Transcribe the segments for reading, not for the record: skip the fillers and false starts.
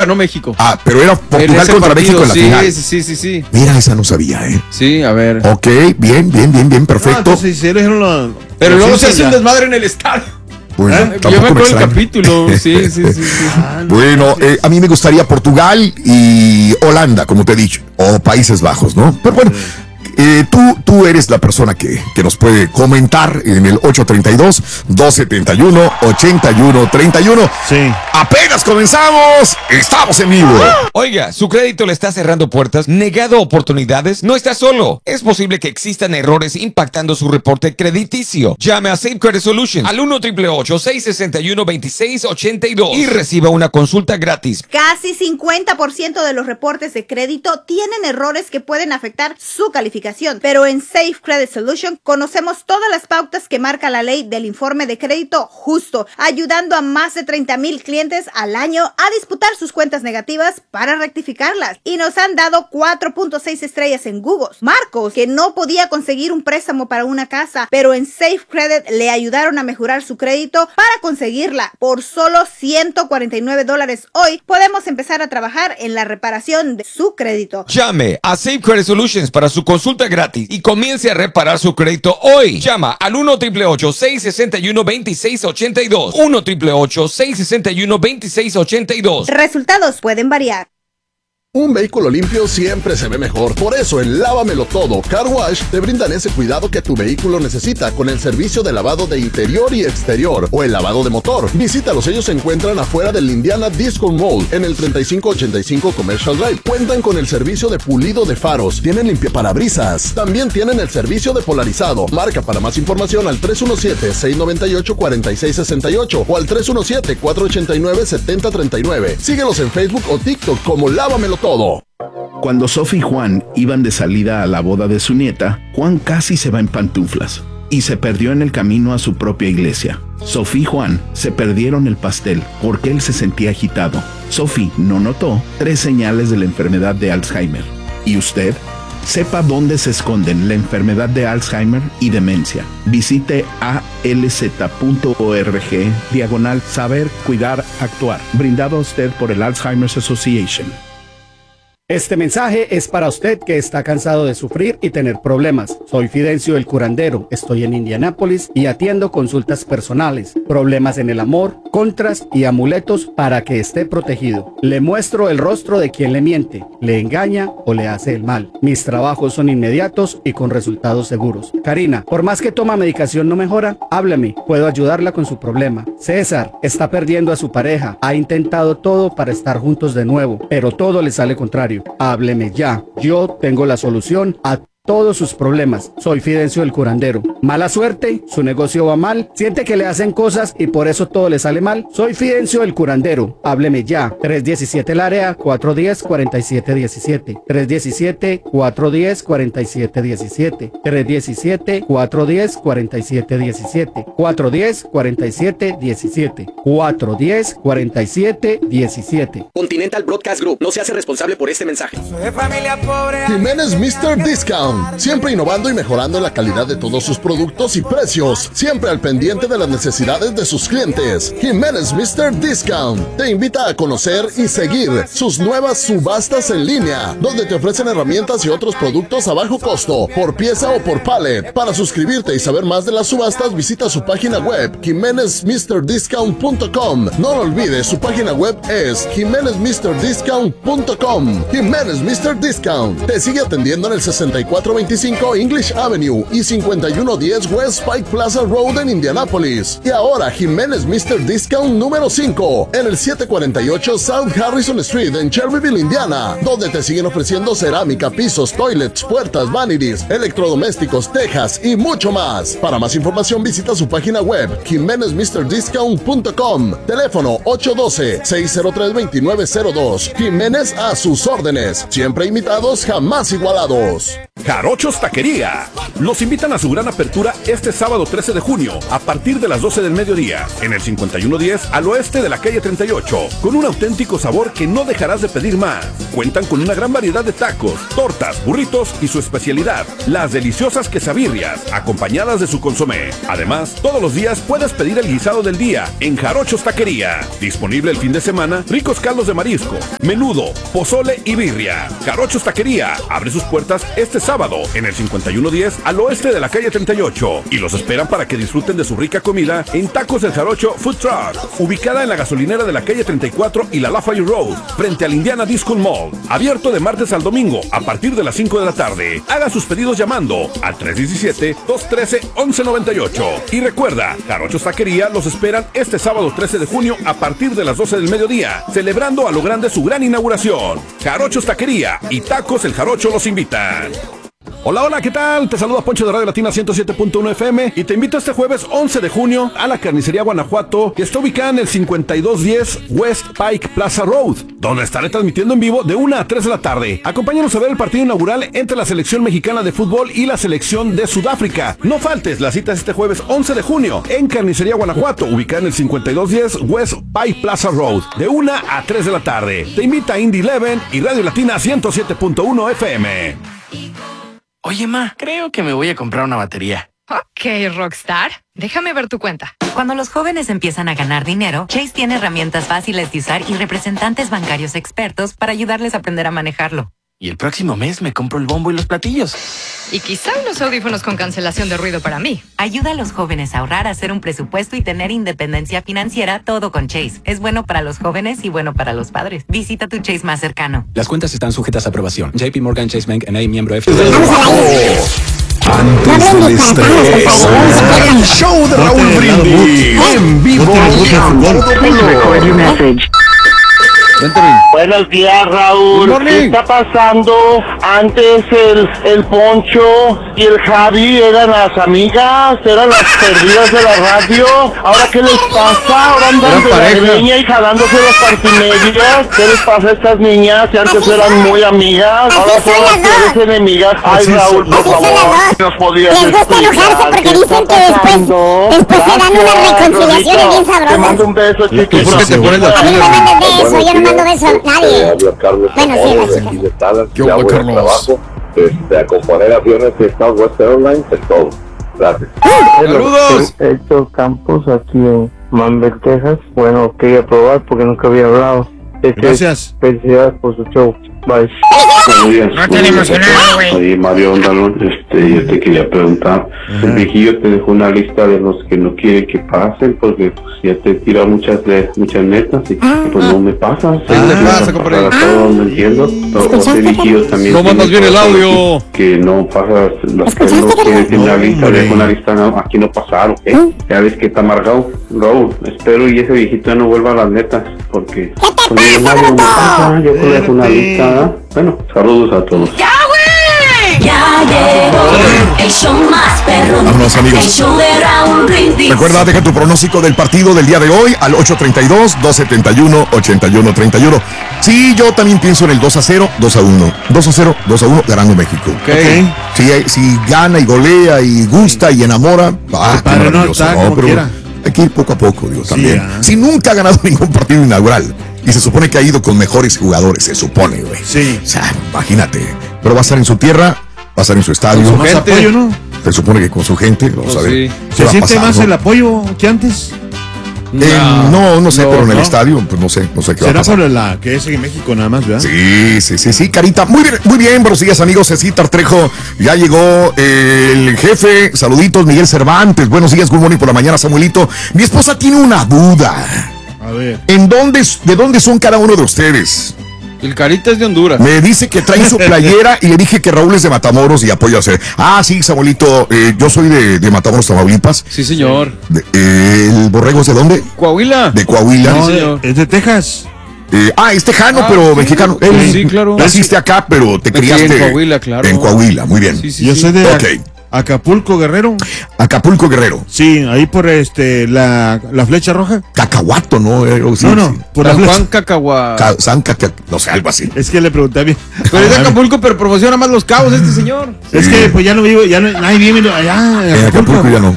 ganó México. Ah, pero era Portugal contra México en la final. Sí. Mira, esa no sabía, ¿eh? Sí, a ver. Ok, bien, perfecto. Entonces, sí, pero luego se hace un desmadre en el estadio. Bueno, yo me acuerdo del capítulo, sí. Bueno, a mí me gustaría Portugal y Holanda, como te he dicho, o Países Bajos, ¿no? Pero bueno, tú eres la persona que nos puede comentar en el 832-271-8131. Sí. Apenas comenzamos, estamos en vivo. Oiga, ¿su crédito le está cerrando puertas, negado oportunidades? No está solo. Es posible que existan errores impactando su reporte crediticio. Llame a Safe Credit Solutions al 1-888-661-2682 y reciba una consulta gratis. Casi 50% de los reportes de crédito tienen errores que pueden afectar su calificación, pero en Safe Credit Solution conocemos todas las pautas que marca la ley del informe de crédito justo, ayudando a más de 30,000 clientes al año a disputar sus cuentas negativas para rectificarlas, y nos han dado 4.6 estrellas en Google. Marcos, que no podía conseguir un préstamo para una casa, pero en Safe Credit le ayudaron a mejorar su crédito para conseguirla. Por solo $149 hoy podemos empezar a trabajar en la reparación de su crédito. Llame a Safe Credit Solutions para su consulta gratis y comience a reparar su crédito hoy. Llama al 1-888-661-2682. 1-888-661-2682. Resultados pueden variar. Un vehículo limpio siempre se ve mejor. Por eso en Lávamelo Todo Car Wash te brindan ese cuidado que tu vehículo necesita con el servicio de lavado de interior y exterior o el lavado de motor. Visítalos, ellos se encuentran afuera del Indiana Disco Mall en el 3585 Commercial Drive. Cuentan con el servicio de pulido de faros, tienen limpiaparabrisas, también tienen el servicio de polarizado. Marca para más información al 317-698-4668 o al 317-489-7039. Síguelos en Facebook o TikTok como Lávamelo Todo. Cuando Sophie y Juan iban de salida a la boda de su nieta, Juan casi se va en pantuflas y se perdió en el camino a su propia iglesia. Sophie y Juan se perdieron el pastel porque él se sentía agitado. Sophie no notó 3 señales de la enfermedad de Alzheimer. ¿Y usted? Sepa dónde se esconden la enfermedad de Alzheimer y demencia. Visite alz.org/saber, cuidar, actuar. Brindado a usted por el Alzheimer's Association. Este mensaje es para usted que está cansado de sufrir y tener problemas. Soy Fidencio el curandero, estoy en Indianápolis y atiendo consultas personales, problemas en el amor, contras y amuletos para que esté protegido. Le muestro el rostro de quien le miente, le engaña o le hace el mal. Mis trabajos son inmediatos y con resultados seguros. Karina, por más que toma medicación no mejora, háblame, puedo ayudarla con su problema. César, está perdiendo a su pareja, ha intentado todo para estar juntos de nuevo, pero todo le sale contrario. Hábleme ya, yo tengo la solución a todos sus problemas. Soy Fidencio el curandero. Mala suerte, su negocio va mal, siente que le hacen cosas y por eso todo le sale mal. Soy Fidencio el curandero. Hábleme ya. 317 el área, 410-4717. 317-410-4717. 317-410-4717. 410-4717. 410-4717. Continental Broadcast Group no se hace responsable por este mensaje. Jiménez Mr. Discount. Siempre innovando y mejorando la calidad de todos sus productos y precios. Siempre al pendiente de las necesidades de sus clientes. Jiménez Mr. Discount te invita a conocer y seguir sus nuevas subastas en línea, donde te ofrecen herramientas y otros productos a bajo costo, por pieza o por pallet. Para suscribirte y saber más de las subastas, visita su página web, jimenezmrdiscount.com. No lo olvides, su página web es jimenezmrdiscount.com. Jiménez Mr. Discount te sigue atendiendo en el 6425 English Avenue y 5110 West Pike Plaza Road en Indianápolis. Y ahora Jiménez Mr. Discount número 5 en el 748 South Harrison Street en Shelbyville, Indiana, donde te siguen ofreciendo cerámica, pisos, toilets, puertas, vanities, electrodomésticos, tejas y mucho más. Para más información visita su página web jimenezmrdiscount.com. Teléfono 812-603-2902. Jiménez a sus órdenes, siempre imitados, jamás igualados. Jarochos Taquería. Los invitan a su gran apertura este sábado 13 de junio a partir de las 12 del mediodía en el 5110 al oeste de la calle 38, con un auténtico sabor que no dejarás de pedir más. Cuentan con una gran variedad de tacos, tortas, burritos y su especialidad, las deliciosas quesabirrias, acompañadas de su consomé. Además, todos los días puedes pedir el guisado del día en Jarochos Taquería. Disponible el fin de semana, ricos caldos de marisco, menudo, pozole y birria. Jarochos Taquería abre sus puertas este sábado en el 5110 al oeste de la calle 38 y los esperan para que disfruten de su rica comida en Tacos del Jarocho Food Truck, ubicada en la gasolinera de la calle 34 y la Lafayette Road, frente al Indiana Disco Mall. Abierto de martes al domingo a partir de las 5 de la tarde. Haga sus pedidos llamando al 317-213-1198. Y recuerda, Jarochos Taquería los esperan este sábado 13 de junio a partir de las 12 del mediodía, celebrando a lo grande su gran inauguración. Jarochos Taquería y Tacos el Jarocho los invitan. Hola, hola, ¿qué tal? Te saluda Poncho de Radio Latina 107.1 FM y te invito este jueves 11 de junio a la Carnicería Guanajuato, que está ubicada en el 5210 West Pike Plaza Road, donde estaré transmitiendo en vivo de 1 a 3 de la tarde. Acompáñanos a ver el partido inaugural entre la selección mexicana de fútbol y la selección de Sudáfrica. No faltes, la cita es este jueves 11 de junio en Carnicería Guanajuato, ubicada en el 5210 West Pike Plaza Road, de 1 a 3 de la tarde. Te invita Indy Eleven y Radio Latina 107.1 FM. Oye, ma, creo que me voy a comprar una batería. Ok, Rockstar. Déjame ver tu cuenta. Cuando los jóvenes empiezan a ganar dinero, Chase tiene herramientas fáciles de usar y representantes bancarios expertos para ayudarles a aprender a manejarlo. Y el próximo mes me compro el bombo y los platillos. Y quizá unos audífonos con cancelación de ruido para mí. Ayuda a los jóvenes a ahorrar, a hacer un presupuesto y tener independencia financiera, todo con Chase. Es bueno para los jóvenes y bueno para los padres. Visita tu Chase más cercano. Las cuentas están sujetas a aprobación. JP Morgan Chase Bank N.A. miembro FDIC. Antes del estrés, el show de Raúl Brindis en vivo. Buenos días, Raúl. ¿Qué está pasando? Antes el Poncho y el Javi eran las amigas, eran las perdidas de la radio. ¿Ahora qué les pasa? Ahora andan de la niña y jalándose las partimedias. ¿Qué les pasa a estas niñas que antes eran muy amigas? Ahora son las peores enemigas. Ay, Raúl, por favor, nos podías les gusta enojarse porque dicen que después se dan unas reconciliaciones bien sabrosas. Te mando un beso, chicos. ¿Por qué te pones la piel? No me mandes beso, yo no mando beso a nadie. Bueno, sí, la chica. ¿Qué onda, Carlos? A componer aviones de Southwest Airlines en todo. Gracias. ¡Saludos! Héctor Campos, aquí en Manvel, Texas. Bueno, quería probar porque nunca había hablado. Gracias. Felicidades por su show. Bye. Buenos días. No te emocionado, güey. Oye, Mario Ondalón, yo te quería preguntar. El viejillo te dejó una lista de los que no quiere que pasen porque pues, ya te tira muchas netas y pues no me pasas. ¿Qué te pasa, compadre? No entiendo. Ese viejillo también. No mandas bien el audio. Que no pasas, los que no quieren una lista, dejo una lista, no, aquí no pasaron. Ya ves que está amargado. Raúl, espero y ese viejito ya no vuelva a las netas porque pues, nadie me pasa, yo te dejo una lista. Bueno, saludos a todos. ¡Ya, güey! Ya llegó el show más perro. Vámonos, amigos. El show de Raúl Brindis. Recuerda, deja tu pronóstico del partido del día de hoy al 832-271-8131. Sí, yo también pienso en el 2-0, 2-1. 2-0, 2-1, ganando México. Okay. Si gana y golea y gusta y enamora, padre, no está como pero quiera. hay que ir poco a poco, digo, también. Si nunca ha ganado ningún partido inaugural y se supone que ha ido con mejores jugadores, se supone, güey. Sí. O sea, imagínate. Pero va a estar en su tierra, va a estar en su estadio. Con su gente. Apoyo, ¿no? Se supone que con su gente, vamos a ver. Sí. ¿Se siente más el apoyo que antes? No sé, pero en el estadio, pues no sé qué va a pasar. ¿Será por la que es en México nada más, verdad? Sí, Carita. Muy bien, buenos días, amigos. Cecitar Trejo, ya llegó el jefe. Saluditos, Miguel Cervantes. Buenos días, good morning por la mañana, Samuelito. Mi esposa tiene una duda. A ver. ¿De dónde son cada uno de ustedes? El Carita es de Honduras. Me dice que trae su playera y le dije que Raúl es de Matamoros y apoyo a hacer. Sí, Samuelito, yo soy de Matamoros, Tamaulipas. Sí, señor. ¿El borrego es de dónde? Coahuila. De Coahuila. No, sí, señor. Es de Texas. Es tejano, pero sí, mexicano. Sí, claro. Naciste acá, pero te criaste en Coahuila, claro. En Coahuila, muy bien. Sí, yo soy de Acapulco, Guerrero. Acapulco, Guerrero. Sí, ahí por la Flecha Roja. Cacahuato, ¿no? Sí, no, sí. Por la Juan Cacahuá. No sé, algo así. Es que le pregunté bien. Pero es de Acapulco, pero promociona más Los Cabos este señor. Sí. Es que pues ya no vivo, nadie vive allá en Acapulco ya no.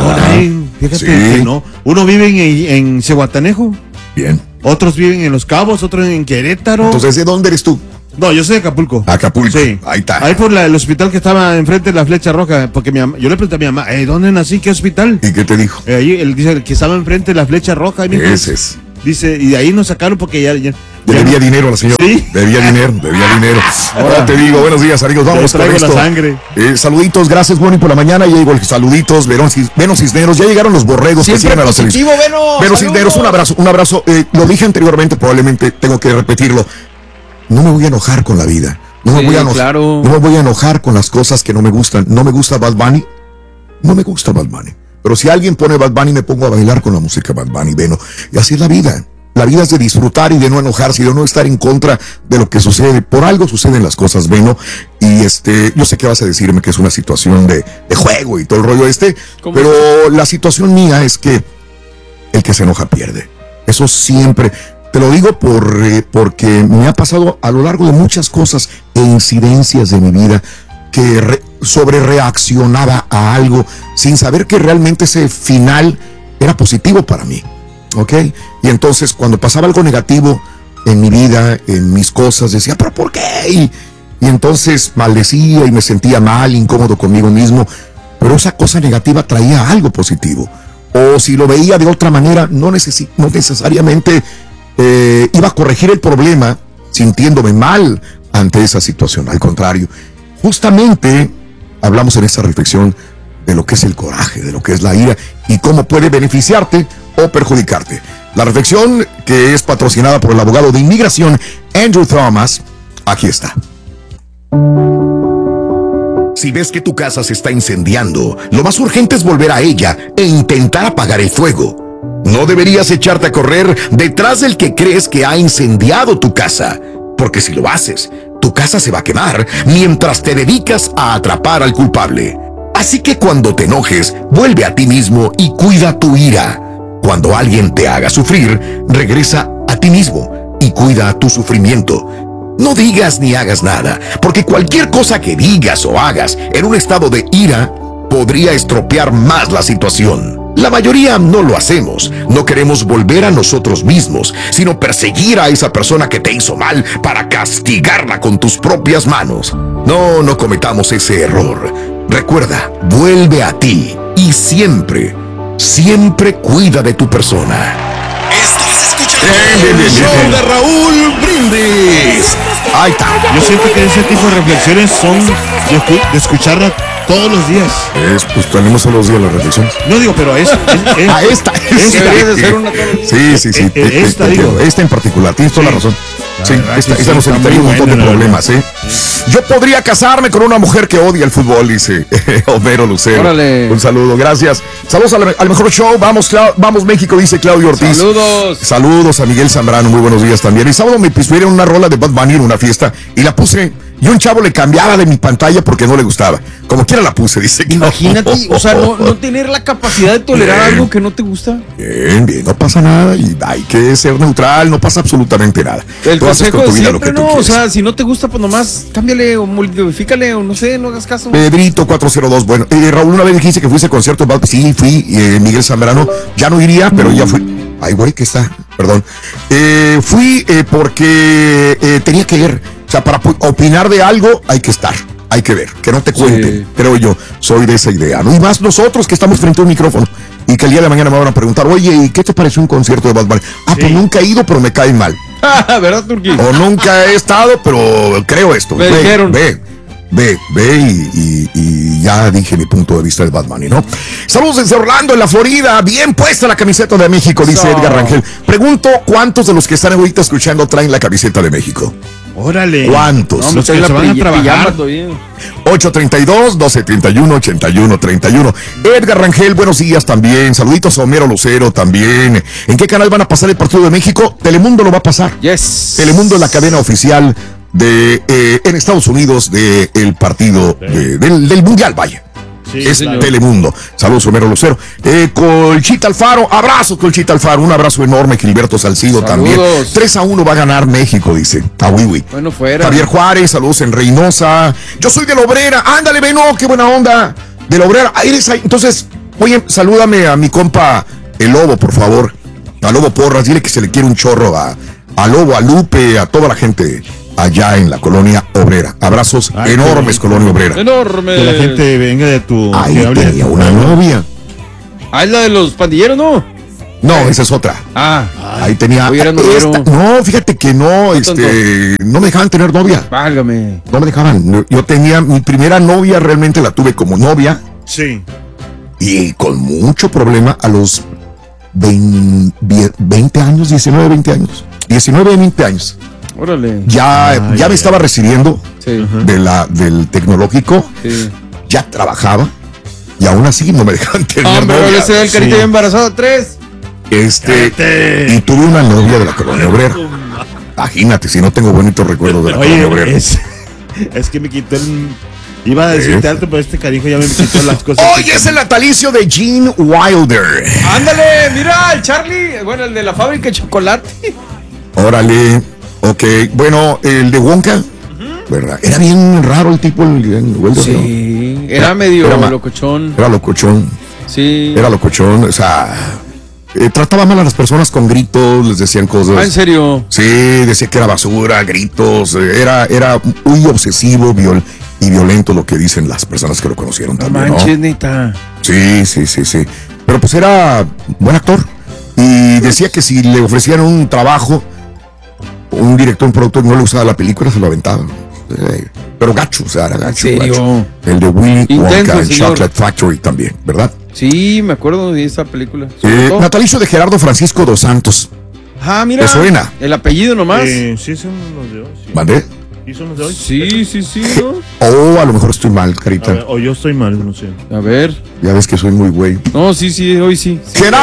Fíjate que no. Uno vive en Cihuatanejo. Bien. Otros viven en Los Cabos, otros en Querétaro. Entonces, ¿de dónde eres tú? No, yo soy de Acapulco. Acapulco. Sí. Ahí está. Ahí por el hospital que estaba enfrente de la Flecha Roja. Porque yo le pregunté a mi mamá, ¿dónde nací? ¿Qué hospital? ¿Y qué te dijo? Ahí él dice que estaba enfrente de la Flecha Roja. Ese es. Dice, y de ahí nos sacaron porque ya debía dinero a la señora. Sí. Debía dinero. Ahora te digo, buenos días, amigos. Vamos con esto. La sangre. Saluditos, gracias, Bonnie, por la mañana. Ya llegó el saluditos, Veno Cisneros. Ya llegaron los borregos que siguen a la selección. Veno Cisneros, un abrazo. Lo dije anteriormente, probablemente tengo que repetirlo. No me voy a enojar con la vida. No me voy a enojar con las cosas que no me gustan. No me gusta Bad Bunny. No me gusta Bad Bunny. Pero si alguien pone Bad Bunny, me pongo a bailar con la música Bad Bunny, Veno. Y así es la vida. La vida es de disfrutar y de no enojarse y de no estar en contra de lo que sucede. Por algo suceden las cosas, Veno. Y yo sé que vas a decirme que es una situación de juego y todo el rollo pero la situación mía es que el que se enoja pierde. Eso siempre. Te lo digo porque me ha pasado a lo largo de muchas cosas e incidencias de mi vida que sobrereaccionaba a algo sin saber que realmente ese final era positivo para mí. ¿Ok? Y entonces cuando pasaba algo negativo en mi vida, en mis cosas, decía, ¿pero por qué? Y entonces maldecía y me sentía mal, incómodo conmigo mismo. Pero esa cosa negativa traía algo positivo. O si lo veía de otra manera, no necesariamente iba a corregir el problema sintiéndome mal ante esa situación. Al contrario, justamente hablamos en esta reflexión de lo que es el coraje, de lo que es la ira y cómo puede beneficiarte o perjudicarte. La reflexión, que es patrocinada por el abogado de inmigración Andrew Thomas, aquí está. Si ves que tu casa se está incendiando, lo más urgente es volver a ella e intentar apagar el fuego. No deberías echarte a correr detrás del que crees que ha incendiado tu casa, porque si lo haces, tu casa se va a quemar mientras te dedicas a atrapar al culpable. Así que cuando te enojes, vuelve a ti mismo y cuida tu ira. Cuando alguien te haga sufrir, regresa a ti mismo y cuida tu sufrimiento. No digas ni hagas nada, porque cualquier cosa que digas o hagas en un estado de ira podría estropear más la situación. La mayoría no lo hacemos. No queremos volver a nosotros mismos, sino perseguir a esa persona que te hizo mal para castigarla con tus propias manos. No cometamos ese error. Recuerda, vuelve a ti y siempre cuida de tu persona. Estás escuchando el show de Raúl Brindis. Ahí está. Yo siento que ese tipo de reflexiones son de escucharla todos los días. Pues tenemos todos los días las reflexiones. No digo, pero esta. Debería de ser una todos los días. Sí. Esta en particular, tienes toda la razón. Sí, esta nos evitaría un montón de problemas, Yo podría casarme con una mujer que odia el fútbol, dice Homero Lucero. Órale. Un saludo, gracias. Saludos al mejor show. Vamos México, dice Claudio Ortiz. Saludos a Miguel Zambrano, muy buenos días también. El sábado me pidieron una rola de Bad Bunny en una fiesta y la puse. Y un chavo le cambiaba de mi pantalla porque no le gustaba. Como quiera la puse, dice. Imagínate, o sea, no tener la capacidad de tolerar algo que no te gusta. Bien, no pasa nada y hay que ser neutral, no pasa absolutamente nada. El consejo de siempre, no, o sea, si no te gusta, pues nomás cámbiale o modifícale o no sé, no hagas caso. Pedrito 402, bueno, Raúl, una vez dijiste que fuiste al concierto, sí, fui, Miguel Zambrano, ya no iría, pero ya fui. Ay, güey, ¿qué está? Perdón. Fui porque tenía que ver. O sea, para opinar de algo hay que estar, hay que ver, que no te cuenten. Pero yo soy de esa idea, ¿no? Y más nosotros que estamos frente a un micrófono y que el día de mañana me van a preguntar, oye, ¿y qué te pareció un concierto de Bad Bunny? Pues nunca he ido, pero me caen mal. ¿Verdad, Turquí? O nunca he estado, pero creo esto. Me dijeron. Ve y ya dije mi punto de vista de Bad Bunny, ¿no? Saludos desde Orlando, en la Florida. Bien puesta la camiseta de México, dice Edgar Rangel. Pregunto, ¿cuántos de los que están ahorita escuchando traen la camiseta de México? Órale. ¿Cuántos? Los que se van a trabajar. 832-1231-8131. Edgar Rangel, buenos días también. Saluditos a Homero Lucero también. ¿En qué canal van a pasar el partido de México? Telemundo lo va a pasar. Yes. Telemundo es la cadena oficial en Estados Unidos del partido del Mundial, vaya. Sí, es claro. Telemundo. Saludos, Homero Lucero. Colchita Alfaro, abrazo, Colchita Alfaro. Un abrazo enorme, Gilberto Salcido también. 3-1 va a ganar México, dice. A Wiwi. Bueno, fuera. Javier Juárez, saludos en Reynosa. Yo soy de la Obrera. Ándale, Beno, qué buena onda. De la Obrera. Eres ahí. Entonces, oye, salúdame a mi compa El Lobo, por favor. A Lobo Porras, dile que se le quiere un chorro a Lobo, a Lupe, a toda la gente allá en la colonia obrera. Abrazos enormes, colonia obrera. Enorme. Que la gente venga de tu... Ahí que hable de tenía tu- una novia. Ah, es la de los pandilleros, ¿no? No, esa es otra. Ah, Ahí tenía... Oye, era noviero. No, fíjate que no, no me dejaban tener novia. válgame. No me dejaban. Yo tenía mi primera novia, realmente la tuve como novia. Sí. Y con mucho problema a los 20 años, 19, 20 años. 19, 20 años. Órale. Ya me estaba recibiendo Sí. del tecnológico. Sí. Ya trabajaba. Y aún así no me dejaban tener Hombre, novia. ese el carita Sí. ya embarazado. 3. Y tuve una novia de la colonia obrera. Imagínate, si no tengo bonitos recuerdos de la Oye, colonia obrera. es que me quitó el... Iba a decirte alto, pero este carijo ya me quitó las cosas. Hoy es el natalicio de Gene Wilder. Ándale, mira, el Charlie. Bueno, el de la fábrica de chocolate. Órale. Ok, bueno, el de Wonka, ¿verdad? Era bien raro el tipo, el Wilder. Sí, ¿no? era medio era locochón. Era locochón. Sí. Era locochón, o sea, trataba mal a las personas con gritos, les decían cosas. Ah, ¿en serio? Sí, decía que era basura, gritos, era muy obsesivo y violento lo que dicen las personas que lo conocieron No también, manches, ¿no? neta. Sí. Pero pues era buen actor y decía que si le ofrecían un trabajo, un director, un productor no le gustaba la película, se lo aventaba. Pero gacho, o sea, era gacho. ¿En serio? Gacho. El de Willy Intenso, Wonka and señor. Chocolate Factory también, ¿verdad? Sí, me acuerdo de esa película. Sobre todo. Natalicio de Gerardo Francisco dos Santos. Ah, mira. ¿Te suena? El apellido nomás. Sí, son los de hoy. Sí. ¿Mandé? ¿Sí son los de hoy? Sí, ¿no? Oh, a lo mejor estoy mal, A carita. ver, o yo estoy mal, no sé. A ver. Ya ves que soy muy güey. No, sí, hoy sí.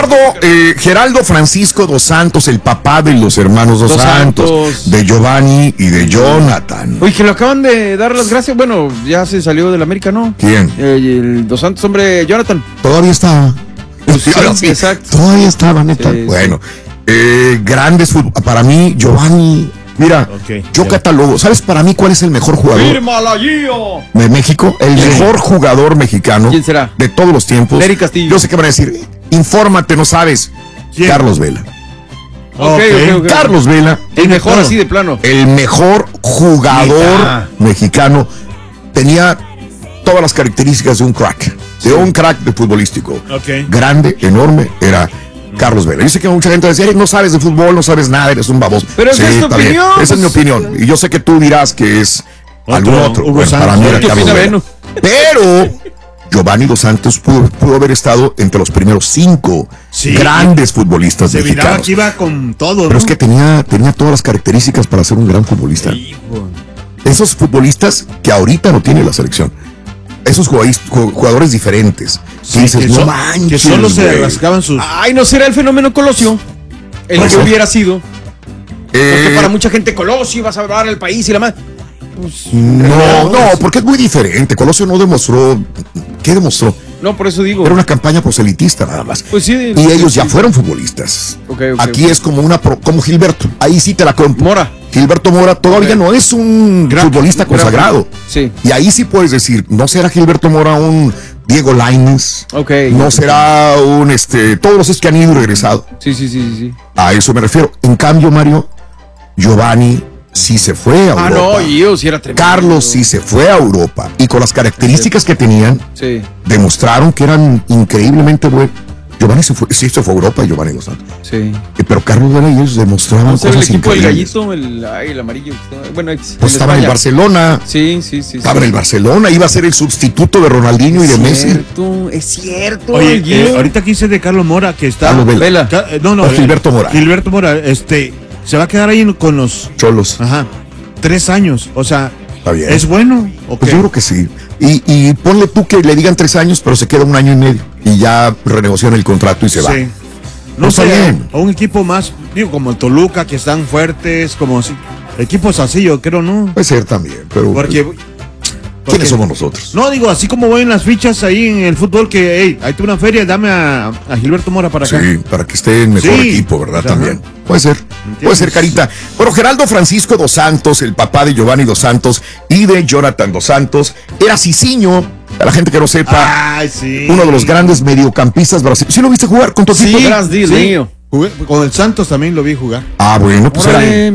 Geraldo Francisco dos Santos, el papá de los hermanos dos Santos, de Giovanni y de Jonathan. Oye, que lo acaban de dar las gracias. Bueno, ya se salió del América, ¿no? ¿Quién? El Dos Santos, hombre, Jonathan. Todavía estaba. Sí, Ahora sí, exacto. todavía estaba, neta. Sí, bueno, grandes para mí, Giovanni. Mira, yo catalogo. ¿Sabes para mí cuál es el mejor jugador ¡Fírmala, Gio! de México? El mejor jugador mexicano. ¿Quién será? De todos los tiempos. Nery Castillo. Yo sé que van a decir, infórmate, no sabes. ¿Quién? Carlos Vela. Ok. Carlos Vela. El mejor así de plano. El mejor jugador Neta. mexicano. Tenía todas las características de un crack. De un crack de futbolístico. Ok. Grande, enorme, era Carlos Vela. Yo sé que mucha gente va a decir, no sabes de fútbol, no sabes nada, eres un baboso. Pero esa es tu está bien. opinión, Esa es mi pues. opinión. Y yo sé que tú dirás que es algún otro. Hugo Bueno, para Sánchez. mí era ¿Qué Carlos opina Vela. Beno? Pero Giovanni dos Santos pudo haber estado entre los primeros 5 grandes futbolistas Se miraba mexicanos. que iba con todo, Pero ¿no? es que tenía todas las características para ser un gran futbolista. Esos futbolistas que ahorita no tiene la selección. Esos jugadores diferentes. Sí, Y dices, que no so- manches, que solo se güey". rascaban sus... Ay, ¿no será el fenómeno Colosio? El Puede que ser. hubiera sido. Porque Eh, para mucha gente Colosio iba a salvar al país y la más. no, porque es muy diferente. Colosio no demostró. ¿Qué demostró? No, por eso digo. Era una campaña proselitista nada más. Pues sí. Y ellos ya fueron futbolistas. Aquí es como como Gilberto. Ahí sí te la compro. Mora. Gilberto Mora todavía no es un futbolista consagrado. Sí. Y ahí sí puedes decir, no será Gilberto Mora un Diego Lainez. No será un todos los que han ido y regresado. Sí. A eso me refiero. En cambio, Mario, Giovanni sí se fue a Europa. Ah, no, yo sí era tremendo. Carlos sí se fue a Europa. Y con las características que tenían, Sí. demostraron que eran increíblemente buenos. Giovanni se fue a Europa, Giovanni dos Santos. Sí. Pero Carlos Vela y ellos demostraban Vamos a ver el cosas equipo del increíbles. gallito, el amarillo. Bueno, Pues estaba en el Barcelona. Sí. Estaba en el Barcelona, iba a ser el sustituto de Ronaldinho y de Messi. Es cierto. Oye, el Gio. ahorita quise de Carlos Mora, que está... Carlos Vela. No, Gilberto Mora. Gilberto Mora, se va a quedar ahí con los... Cholos. Ajá. 3 años, o sea... Está bien. ¿Es bueno? ¿O Pues qué? yo creo que sí. Y ponle tú que le digan 3 años, pero se queda 1 año y medio. Y ya renegocian el contrato y se va. Sí. No No está sé, bien. o un equipo más, digo, como el Toluca, que están fuertes, como así. Equipos así, yo creo, ¿no? Puede ser también, pero. Porque ¿Quiénes somos nosotros? No, digo, así como voy en las fichas ahí en el fútbol, que, hey, hay una feria, dame a Gilberto Mora para acá. Sí, para que esté en mejor equipo, ¿verdad? Ajá. También. Puede ser, Carita. Bueno, Geraldo Francisco dos Santos, el papá de Giovanni dos Santos y de Jonathan dos Santos, era Cicinho, a la gente que no sepa, uno de los grandes mediocampistas brasileños. ¿Sí lo viste jugar con tu equipo? Sí. Jugué, con el Santos también lo vi jugar. Ah, bueno, pues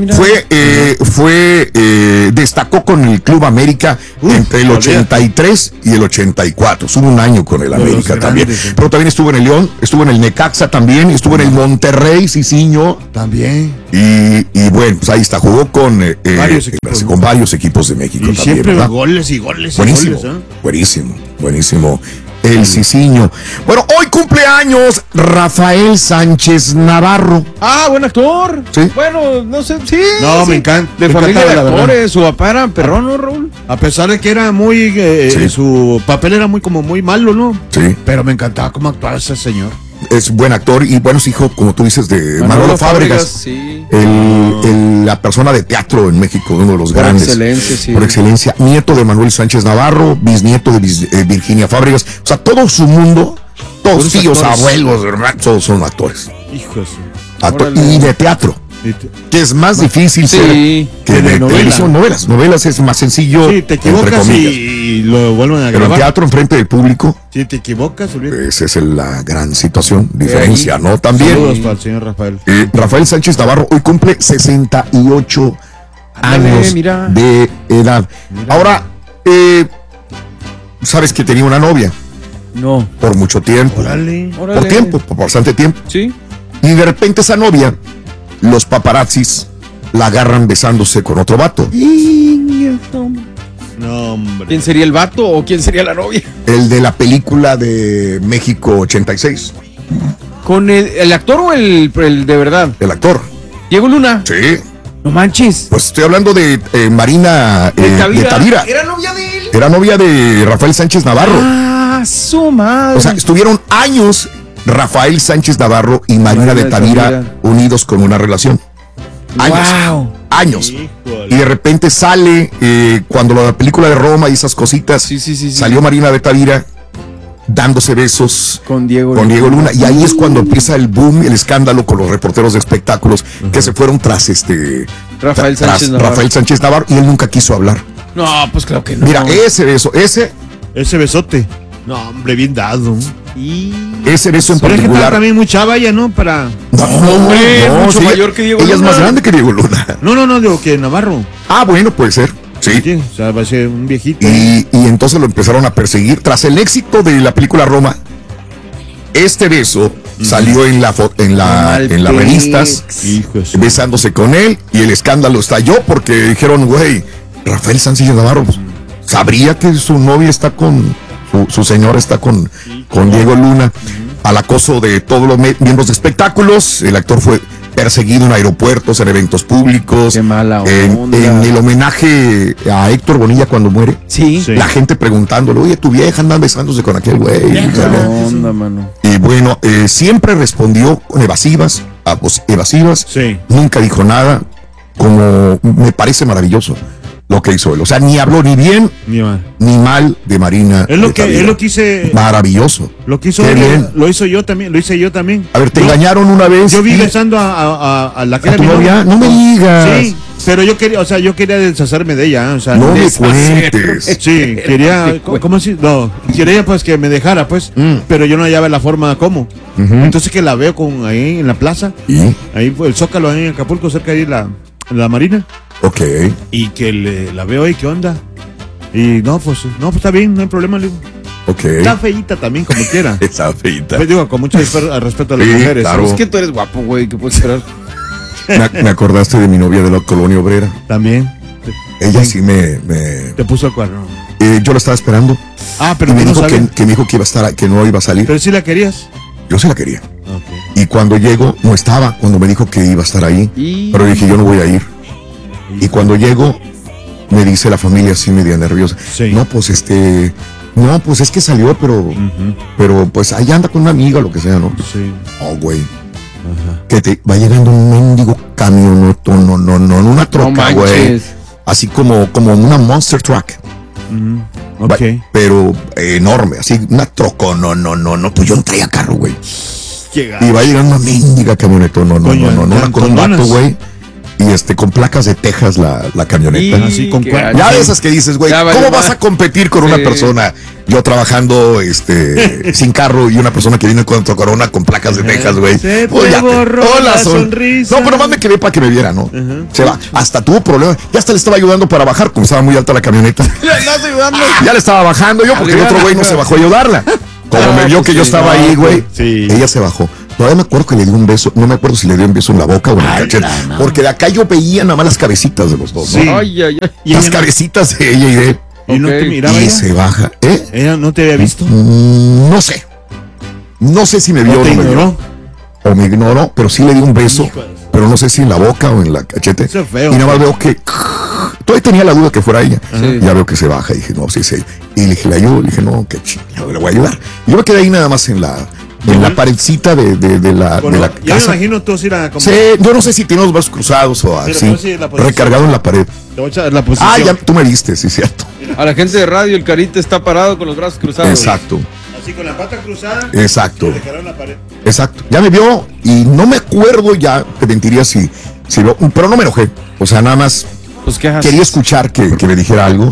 destacó con el Club América entre el 83 y el 84. Estuvo un año con el América también. Pero también estuvo en el León, estuvo en el Necaxa también, estuvo en el Monterrey, Cicinho. También. Y bueno, pues ahí está, jugó con varios equipos de México y también. Siempre ¿verdad? goles y goles. Buenísimo, y goles, buenísimo. El Cicinho. Bueno, hoy cumpleaños Rafael Sánchez Navarro. Ah, buen actor. Sí. Bueno, no sé, sí. No, sí. me encanta. De familia de actores, verdad. su papá era perrón, ¿no, Raúl? A pesar de que era muy, su papel era muy malo, ¿no? Sí. Pero me encantaba cómo actuaba ese señor. Es buen actor y bueno, es hijo, como tú dices, de Manolo Fábregas. Sí. La persona de teatro en México, uno de los grandes. Por excelencia. Nieto de Manuel Sánchez Navarro, bisnieto de Virginia Fábregas. O sea, todo su mundo, todos tíos, abuelos, todos son actores. Hijos. Y de teatro. Que es más difícil ser que de televisión. Novelas es más sencillo. Sí, te equivocas y lo vuelven a grabar. Pero en teatro, enfrente del público. Sí, te equivocas. Esa es la gran situación, diferencia, ¿no? También. Saludos para el señor Rafael. Rafael Sánchez Navarro hoy cumple 68 años de edad. Mira. Ahora, ¿sabes que tenía una novia? No. Por mucho tiempo. Órale. Por bastante tiempo. Sí. Y de repente esa novia, los paparazzis la agarran besándose con otro vato. No, hombre. ¿Quién sería el vato o quién sería la novia? El de la película de México 86. ¿Con el actor o el de verdad? El actor. ¿Diego Luna? Sí. No manches. Pues estoy hablando de Marina de Tavira. ¿Era novia de él? Era novia de Rafael Sánchez Navarro. Ah, su madre. O sea, estuvieron años Rafael Sánchez Navarro y Marina de Tavira unidos con una relación. Años. Híjole. Y de repente sale, cuando la película de Roma y esas cositas, salió Marina de Tavira dándose besos con Diego Luna. Y ahí es cuando empieza el boom, el escándalo con los reporteros de espectáculos que se fueron tras Rafael Sánchez Navarro, y él nunca quiso hablar. No, pues claro que no. Mira, ese besote. No, hombre, bien dado. Ese beso en pero particular. Es que también muy chava ella, ¿no? No, mucho mayor que Diego Luna. Ella es más grande que Diego Luna. No, digo que Navarro. Ah, bueno, puede ser. Sí. O sea, va a ser un viejito. Y entonces lo empezaron a perseguir. Tras el éxito de la película Roma, este beso salió en las revistas, besándose con él, y el escándalo estalló porque dijeron, güey, Rafael Sánchez Navarro sabría que su novia está con, su señora está con Diego Luna. Al acoso de todos los miembros de espectáculos, el actor fue perseguido en aeropuertos, en eventos públicos. Qué mala onda. En el homenaje a Héctor Bonilla cuando muere. Sí. La gente preguntándole, oye, tu vieja anda besándose con aquel güey. Onda, mano. Y bueno, siempre respondió con evasivas. Sí. Nunca dijo nada. Como me parece maravilloso lo que hizo él. O sea, ni habló ni bien ni mal de Marina. Es lo que hice. Maravilloso. Lo que hizo él, lo hice yo también. A ver, te engañaron una vez. Yo vi besando a la que era mi novia. No me digas. Sí, pero yo quería deshacerme de ella. O sea, no me cuentes. Sí, quería, ¿cómo así? No, quería pues que me dejara, pues, pero yo no hallaba la forma cómo. Entonces que la veo ahí en la plaza. Ahí el Zócalo, ahí en Acapulco, cerca de la Marina. Ok. Y que la veo ahí, ¿qué onda? Y pues está bien, no hay problema, le digo. Ok. Está feíta también, como quiera. Está feíta. Pues digo, con mucho respeto a las mujeres. Claro. Es que tú eres guapo, güey, ¿qué puedes esperar? Me acordaste de mi novia de la colonia obrera. También. Ella sí me... Te puso el cuerno. Yo la estaba esperando. Pero y me dijo que me dijo que iba a estar, que no iba a salir. Pero sí la querías. Yo sí la quería. Okay. Y cuando llego, no estaba, cuando me dijo que iba a estar ahí. Pero dije, yo no voy a ir. Y cuando llego, me dice la familia así media nerviosa. Sí. No, pues es que salió, pero pues ahí anda con una amiga o lo que sea, ¿no? Sí. Oh, güey. Que te va llegando un mendigo camión, no, una troca, güey. Así como una monster truck. Okay. Pero enorme, así, una troco, no, pues yo no traía carro, güey. Y va a llegar una mendiga camioneta, no, con un vato, güey. Y con placas de Texas la camioneta. Así con ya de esas que dices, güey, ¿cómo vas a competir con una persona? Yo trabajando sin carro y una persona que viene con Corona con placas de Texas, güey. Hola, sonrisa. No, pero nomás me quedé para que me viera, ¿no? Se va. Hasta tuvo problemas. Ya hasta le estaba ayudando para bajar, como estaba muy alta la camioneta. Ya le estaba bajando yo, porque el otro güey no se bajó a ayudarla. Como me vio que yo estaba ahí, güey, ella se bajó. Todavía me acuerdo que le dio un beso, no me acuerdo si le dio un beso en la boca o en el cachete, porque de acá yo veía nada más las cabecitas de los dos, ¿no? Las cabecitas de ella y de él. ¿Y no te miraba? Y se baja. ¿Ella no te había visto? No sé. No sé si me vio o no me vio. O me ignoró, pero sí le di un beso, pero no sé si en la boca o en la cachete. Eso es feo. Y nada más veo que todavía tenía la duda que fuera ella. Ya veo que se baja y dije, no, sí, sí. Y le dije, ¿le ayudo? Le dije, no, que chingado, le voy a ayudar. Y yo me quedé ahí nada más en la paredcita de la casa. Ya me imagino tú ir a sí, yo no sé si tiene los brazos cruzados o así, recargado en la pared. Te voy a echar la posición. Ya tú me viste, sí, cierto. A la gente de radio, el Carita está parado con los brazos cruzados. Exacto. Así con la pata cruzada. Exacto. Y recargado en la pared. Exacto. Ya me vio y no me acuerdo ya, te mentiría si vio, pero no me enojé. O sea, nada más quería escuchar que me dijera algo.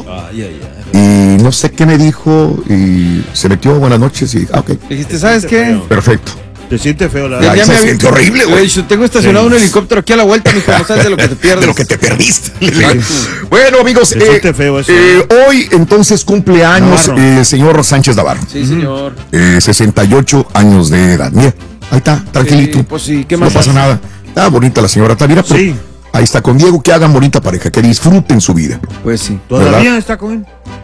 Y no sé qué me dijo y se metió buenas noches y ok. Dijiste, ¿sabes qué? Perfecto. Se siente feo, la verdad. Ya se siente horrible, güey. Yo tengo estacionado un helicóptero aquí a la vuelta, mijo, no sabes de lo que te pierdes. De lo que te perdiste. Bueno, amigos, se siente feo eso. Hoy entonces cumple años señor Sánchez Navarro. Sí, señor. 68 años de edad. Mira, ahí está, tranquilito. Pues sí, ¿qué más? No pasa nada. Está bonita la señora Tavira, pero sí. Ahí está con Diego, que hagan bonita pareja, que disfruten su vida. Pues sí. ¿Todavía está con él?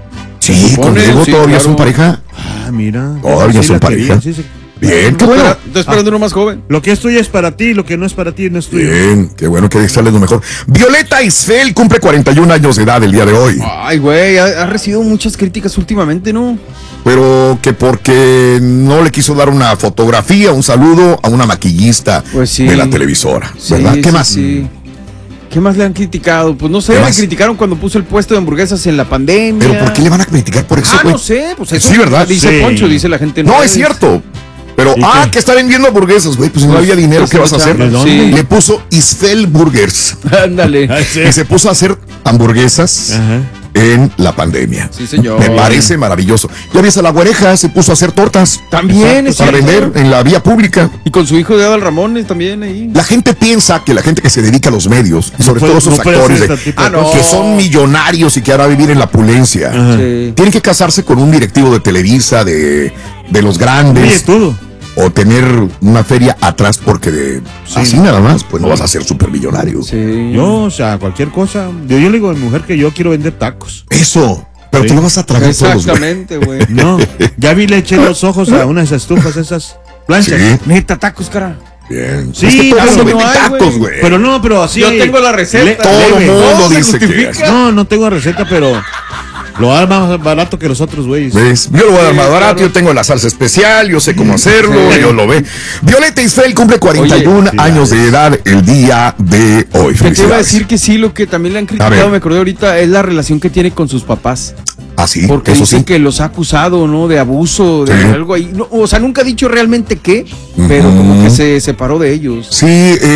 Sí, con Diego todavía son pareja. Mira. Todavía son pareja. Bien, qué bueno. Estoy esperando uno más joven. Lo que es tuyo es para ti, lo que no es para ti no es tuyo. Bien, qué bueno que sale lo mejor. Violeta Isfel cumple 41 años de edad el día de hoy. Ay, güey, ha recibido muchas críticas últimamente, ¿no? Pero que porque no le quiso dar una fotografía, un saludo a una maquillista de la televisora, ¿verdad? ¿Qué más? Sí. ¿Qué más le han criticado? Pues no sé, le criticaron cuando puso el puesto de hamburguesas en la pandemia. ¿Pero por qué le van a criticar por eso, güey? No sé, pues eso sí, ¿verdad? Dice Poncho, dice la gente. No, es cierto. Pero, que está vendiendo hamburguesas, güey, pues no había dinero, ¿qué vas a hacer? Sí. Le puso Isfel Burgers. Ándale. Y se puso a hacer hamburguesas en la pandemia. Sí, señor. Me parece maravilloso. Ya ves a la güereja, se puso a hacer tortas. También, para vender en la vía pública. Y con su hijo de Adal Ramones también ahí. La gente piensa que la gente que se dedica a los medios, y sobre todo esos actores que son millonarios y que ahora vivir en la opulencia, tienen que casarse con un directivo de Televisa, de los grandes. Sí, todo. O tener una feria atrás porque así nada más, pues no vas a ser supermillonario. Sí. Yo, o sea, cualquier cosa. Yo le digo a mi mujer que yo quiero vender tacos. Eso. Pero tú no vas a tragar todos. Exactamente, güey. No, ya le eché los ojos a unas estufas, esas planchas. Sí. Neta, tacos, cara. Bien. Sí, es que todo el mundo vende hay, tacos, güey. Pero así. Yo tengo la receta. Todo el mundo dice que no tengo receta, pero lo va a dar más barato que los otros güeyes. ¿Ves? Yo lo voy a dar más barato, yo tengo la salsa especial, yo sé cómo hacerlo, yo lo ve. Violeta Isfel cumple 41 años de edad el día de hoy. Te iba a decir que sí, lo que también le han criticado, me acordé ahorita, es la relación que tiene con sus papás. Ah, sí, porque eso dicen sí. que los ha acusado, ¿no? De abuso, de algo ahí. No, o sea, nunca ha dicho realmente qué, pero como que se separó de ellos. Sí,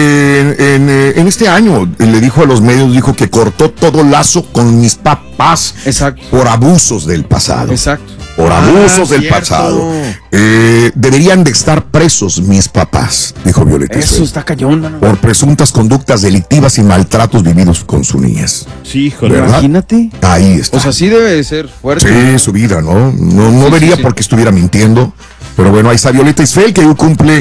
en este año le dijo a los medios, dijo que cortó todo lazo con mis papás. Exacto. Por abusos del pasado. Exacto. Por abusos del pasado. Deberían de estar presos mis papás, dijo Violeta. Eso está cañón, ¿no? Por presuntas conductas delictivas y maltratos vividos con su niñez. Sí, híjole. Imagínate. Ahí está. O sea, sí debe de ser fuerte. Sí, su vida, ¿no? No vería porque estuviera mintiendo. Pero bueno, ahí está Violeta Isfel, que hoy cumple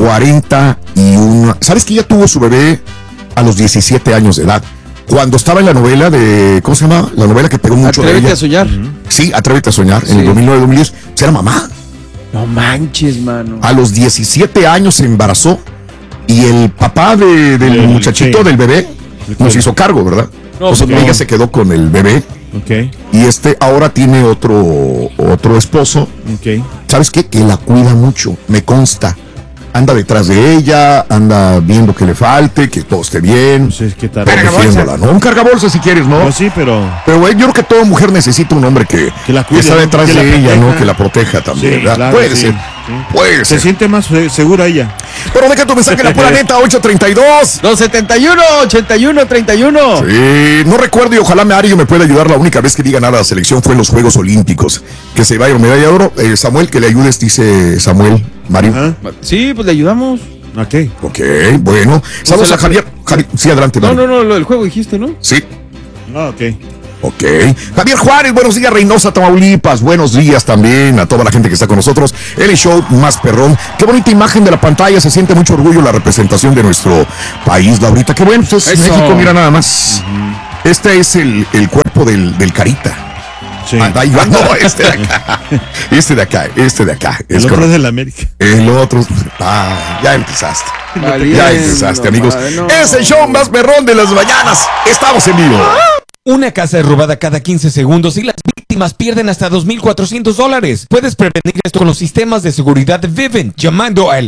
41. ¿Sabes que ella tuvo su bebé a los 17 años de edad? Cuando estaba en la novela de, ¿cómo se llama? La novela que pegó mucho de ella. Atrévete a soñar. Sí, Atrévete a soñar. En el 2009-2010. Pues era mamá. No manches, mano. A los 17 años se embarazó. Y el papá del muchachito, del bebé, nos hizo cargo, ¿verdad? No, o sea, ella se quedó con el bebé. Y ahora tiene otro esposo. ¿Sabes qué? Que la cuida mucho, me consta. anda detrás de ella, anda viendo que le falte, que todo esté bien. Pues es que protegiéndola, ¿no? Un cargabolsa si quieres, ¿no? Pues sí, pero yo creo que toda mujer necesita un hombre que la cuide, está detrás que de la ella, proteja. ¿no? Que la proteja también, Sí, ¿verdad? claro, Puede sí. ser. Sí. Puede Se ser. siente más segura ella. Pero deja tu mensaje, la pura neta, 832. 271-81-31. Sí, no recuerdo y ojalá Mario me pueda ayudar. La única vez que diga nada a la selección fue en los Juegos Olímpicos. Que se vaya medalla de oro. Samuel, que le ayudes, dice Samuel. Mario. Sí, pues le ayudamos. Ok, bueno. Saludos a Javier. Sí, adelante, Mario. No, lo del juego dijiste, ¿no? Sí. Ok. Javier Juárez, buenos días, Reynosa, Tamaulipas. Buenos días también a toda la gente que está con nosotros. El show más perrón. Qué bonita imagen de la pantalla. Se siente mucho orgullo la representación de nuestro país, Laurita. Qué bueno, pues es México, mira nada más. Este es el cuerpo del Carita. Sí. Ahí va, no, este de acá. Este de acá. El otro es del América. El otro. Ya empezaste. Amigos. No. Es el show más perrón de las mañanas. Estamos en vivo. Una casa es robada cada 15 segundos y las víctimas pierden hasta $2,400. Puedes prevenir esto con los sistemas de seguridad de Vivint llamando al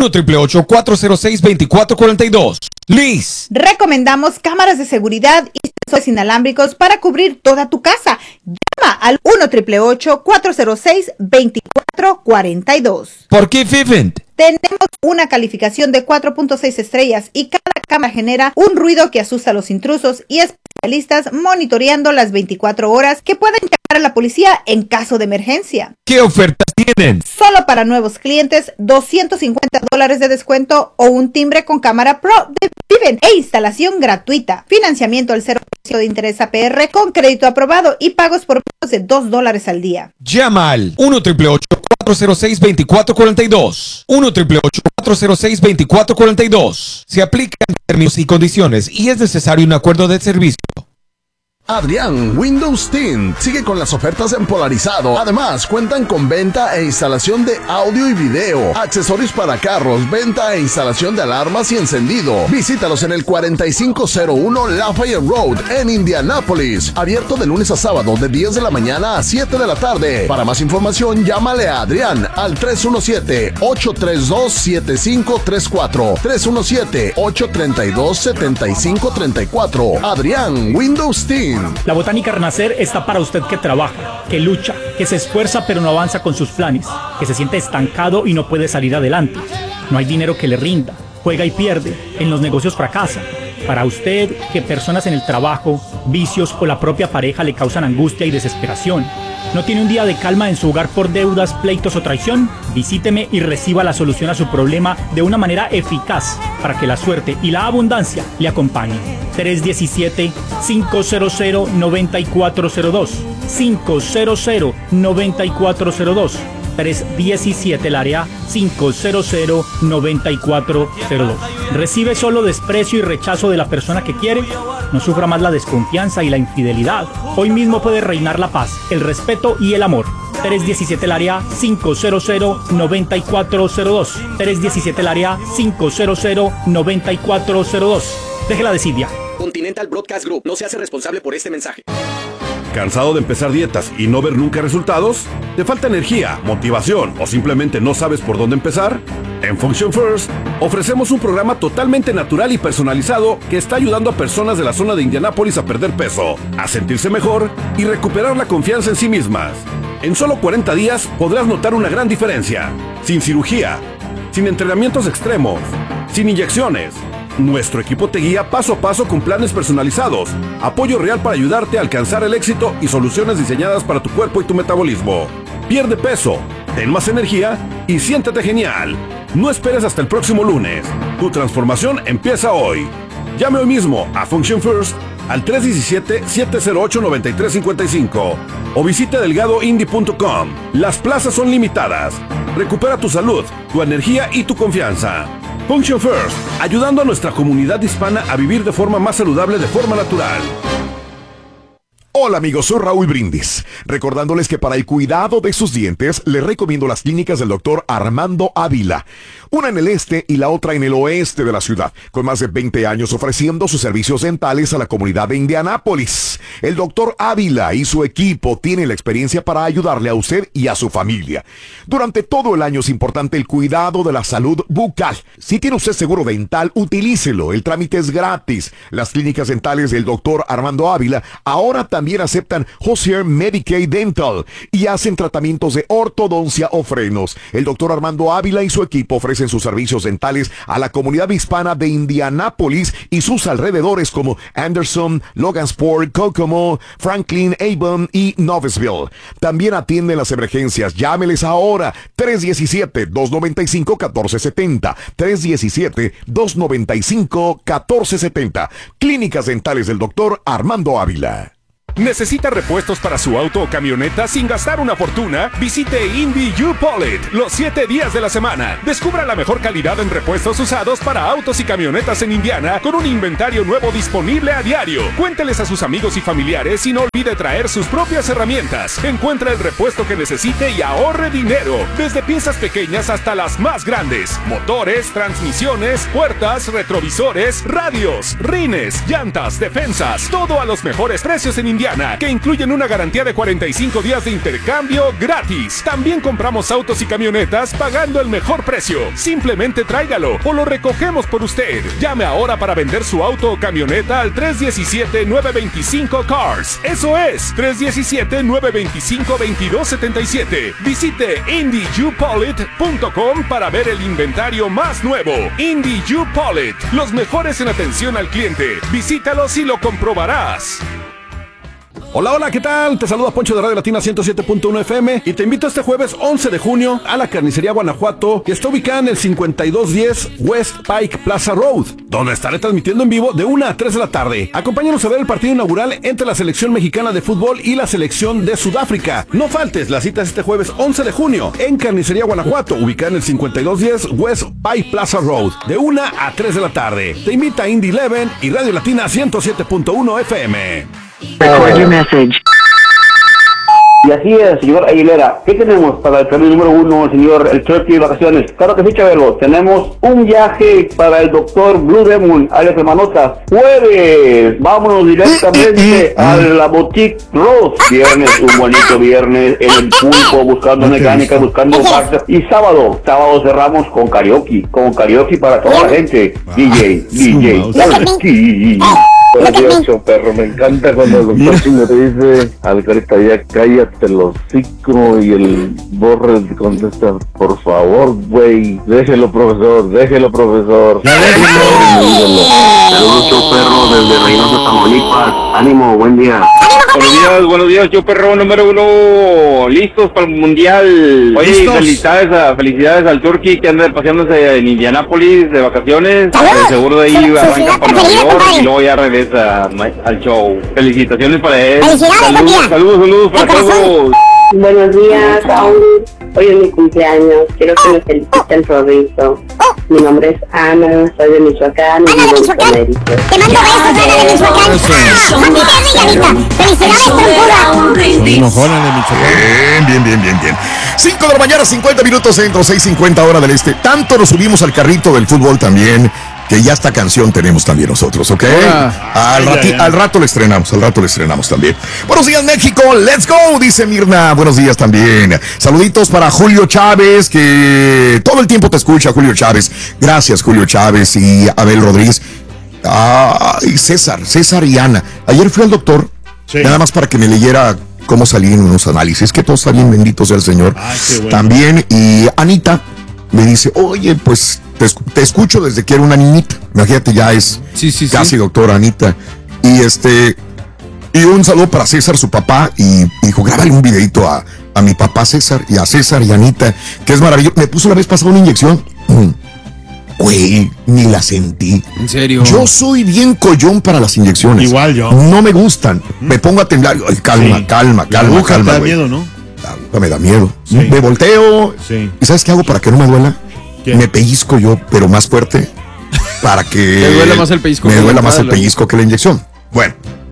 1-888-406-2442. Liz. Recomendamos cámaras de seguridad y sensores inalámbricos para cubrir toda tu casa. Llama al 1-888-406-2442. ¿Por qué Vivint? Tenemos una calificación de 4.6 estrellas y cada cámara genera un ruido que asusta a los intrusos y especialistas monitoreando las 24 horas que pueden llamar a la policía en caso de emergencia. ¿Qué ofertas tienen? Solo para nuevos clientes, $250 de descuento o un timbre con cámara Pro de Vivint e instalación gratuita. Financiamiento al 0% de interés APR con crédito aprobado y pagos por menos de $2 al día. Llama al 1-888-406-2442. 1-888-406-2442. Se aplican términos y condiciones y es necesario un acuerdo de servicio. Adrián, Windows 10 sigue con las ofertas en Polarizado. Además, cuentan con venta e instalación de audio y video, accesorios para carros, venta e instalación de alarmas y encendido. Visítalos en el 4501 Lafayette Road en Indianápolis. Abierto de lunes a sábado de 10 de la mañana a 7 de la tarde. Para más información, llámale a Adrián al 317-832-7534. 317-832-7534. Adrián, Windows 10. La Botánica Renacer está para usted que trabaja, que lucha, que se esfuerza pero no avanza con sus planes, que se siente estancado y no puede salir adelante. No hay dinero que le rinda, juega y pierde, en los negocios fracasa. Para usted que personas en el trabajo, vicios o la propia pareja le causan angustia y desesperación. ¿No tiene un día de calma en su hogar por deudas, pleitos o traición? Visíteme y reciba la solución a su problema de una manera eficaz para que la suerte y la abundancia le acompañen. 317-500-9402. 500-9402. 317 el área 500-9402. ¿Recibe solo desprecio y rechazo de la persona que quiere? No sufra más la desconfianza y la infidelidad. Hoy mismo puede reinar la paz, el respeto y el amor. 317 el área 500-9402. 317 el área 500-9402. Deje la desidia. Continental Broadcast Group no se hace responsable por este mensaje. ¿Cansado de empezar dietas y no ver nunca resultados? ¿Te falta energía, motivación o simplemente no sabes por dónde empezar? En Function First ofrecemos un programa totalmente natural y personalizado que está ayudando a personas de la zona de Indianápolis a perder peso, a sentirse mejor y recuperar la confianza en sí mismas. En solo 40 días podrás notar una gran diferencia. Sin cirugía, sin entrenamientos extremos, sin inyecciones. Nuestro equipo te guía paso a paso con planes personalizados, apoyo real para ayudarte a alcanzar el éxito y soluciones diseñadas para tu cuerpo y tu metabolismo. Pierde peso, ten más energía y siéntete genial. No esperes hasta el próximo lunes. Tu transformación empieza hoy. Llame hoy mismo a Function First al 317-708-9355 o visite delgadoindie.com. Las plazas son limitadas. Recupera tu salud, tu energía y tu confianza. Function First, ayudando a nuestra comunidad hispana a vivir de forma más saludable de forma natural. Hola amigos, soy Raúl Brindis, recordándoles que para el cuidado de sus dientes les recomiendo las clínicas del doctor Armando Ávila, una en el este y la otra en el oeste de la ciudad, con más de 20 años ofreciendo sus servicios dentales a la comunidad de Indianápolis. El doctor Ávila y su equipo tienen la experiencia para ayudarle a usted y a su familia. Durante todo el año es importante el cuidado de la salud bucal. Si tiene usted seguro dental, utilícelo, el trámite es gratis. Las clínicas dentales del doctor Armando Ávila ahora también aceptan Hozier Medicaid Dental y hacen tratamientos de ortodoncia o frenos. El doctor Armando Ávila y su equipo ofrecen sus servicios dentales a la comunidad hispana de Indianápolis y sus alrededores como Anderson, Logansport, Kokomo, Franklin, Avon y Noblesville. También atienden las emergencias. Llámeles ahora 317-295-1470. 317-295-1470. Clínicas dentales del doctor Armando Ávila. ¿Necesita repuestos para su auto o camioneta sin gastar una fortuna? Visite Indy U-Polite los 7 días de la semana. Descubra la mejor calidad en repuestos usados para autos y camionetas en Indiana con un inventario nuevo disponible a diario. Cuénteles a sus amigos y familiares y no olvide traer sus propias herramientas. Encuentra el repuesto que necesite y ahorre dinero. Desde piezas pequeñas hasta las más grandes. Motores, transmisiones, puertas, retrovisores, radios, rines, llantas, defensas. Todo a los mejores precios en Indiana, que incluyen una garantía de 45 días de intercambio gratis. También compramos autos y camionetas pagando el mejor precio. Simplemente tráigalo o lo recogemos por usted. Llame ahora para vender su auto o camioneta al 317-925-CARS. Eso es, 317-925-2277. Visite IndyUPolite.com para ver el inventario más nuevo. Indy U-Polite, los mejores en atención al cliente. Visítalos y lo comprobarás. Hola, hola, ¿qué tal? Te saluda Poncho de Radio Latina 107.1 FM y te invito este jueves 11 de junio a la Carnicería Guanajuato, que está ubicada en el 5210 West Pike Plaza Road, donde estaré transmitiendo en vivo de 1 a 3 de la tarde. Acompáñanos a ver el partido inaugural entre la selección mexicana de fútbol y la selección de Sudáfrica. No faltes, la cita es este jueves 11 de junio en Carnicería Guanajuato, ubicada en el 5210 West Pike Plaza Road, de 1 a 3 de la tarde. Te invita Indy 11 y Radio Latina 107.1 FM. Record your message. Y así es, señor Aguilera. ¿Qué tenemos para el premio número 1, señor, el Turkey de vacaciones? Claro que sí, Chabelo. Tenemos un viaje para el doctor Blue Demon, alias Hermanota. Jueves, vámonos directamente a la Boutique Rose. Viernes, un bonito viernes en el pulpo, buscando mecánica, buscando partes. Y sábado cerramos con karaoke para toda la gente. DJ. Buenos días, show perro. Me encanta cuando el doctor Chino te dice, Alcarita, ya cállate los hocico, y el Borre contesta, por favor, güey, déjelo, profesor. Saludos, show perro, desde Reynosa, Tamaulipas. Ánimo, buen día. Buenos días, show perro número 1. Listos para el mundial. Oye, felicidades al Turkey que anda paseándose en Indianápolis de vacaciones. Seguro de ahí arranca para Nueva York y luego ya regresa al show. Felicitaciones para él. Saludos para todos. Buenos días, Raúl. Hoy es mi cumpleaños. Quiero que me feliciten, Rorrito. Mi nombre es Ana, soy de Michoacán. Ana de Michoacán. Te mando besos, Ana de Michoacán. Felicidades, Enojona de Michoacán. Bien. 5 de la mañana, 50 minutos centro, 6:50 hora del este. Tanto nos subimos al carrito del fútbol también, que ya esta canción tenemos también nosotros, ¿ok? Al rato le estrenamos también. Buenos días, México, let's go, dice Mirna. Buenos días también. Saluditos para Julio Chávez, que todo el tiempo te escucha, Julio Chávez. Gracias, Julio Chávez y Abel Rodríguez. Y César y Ana. Ayer fui al doctor, nada más para que me leyera cómo salían unos análisis, que todo está bien, bendito sea el Señor. Bueno. También, y Anita me dice, oye, pues te escucho desde que era una niñita. Imagínate, ya es casi doctora Anita. Y y un saludo para César, su papá, y dijo, grábale un videito a mi papá César, y a César y a Anita, que es maravilloso. Me puso la vez pasada una inyección. Güey, ni la sentí. ¿En serio? Yo soy bien collón para las inyecciones. Igual yo. No me gustan. Me pongo a temblar. Ay, calma. La aguja te da güey. miedo, ¿no? La aguja me da miedo. Sí. Me volteo. Sí. ¿Y sabes qué hago para que no me duela? ¿Qué? Me pellizco yo, pero más fuerte, para que me duela más el pellizco. Me duela más el pellizco que la inyección. Bueno,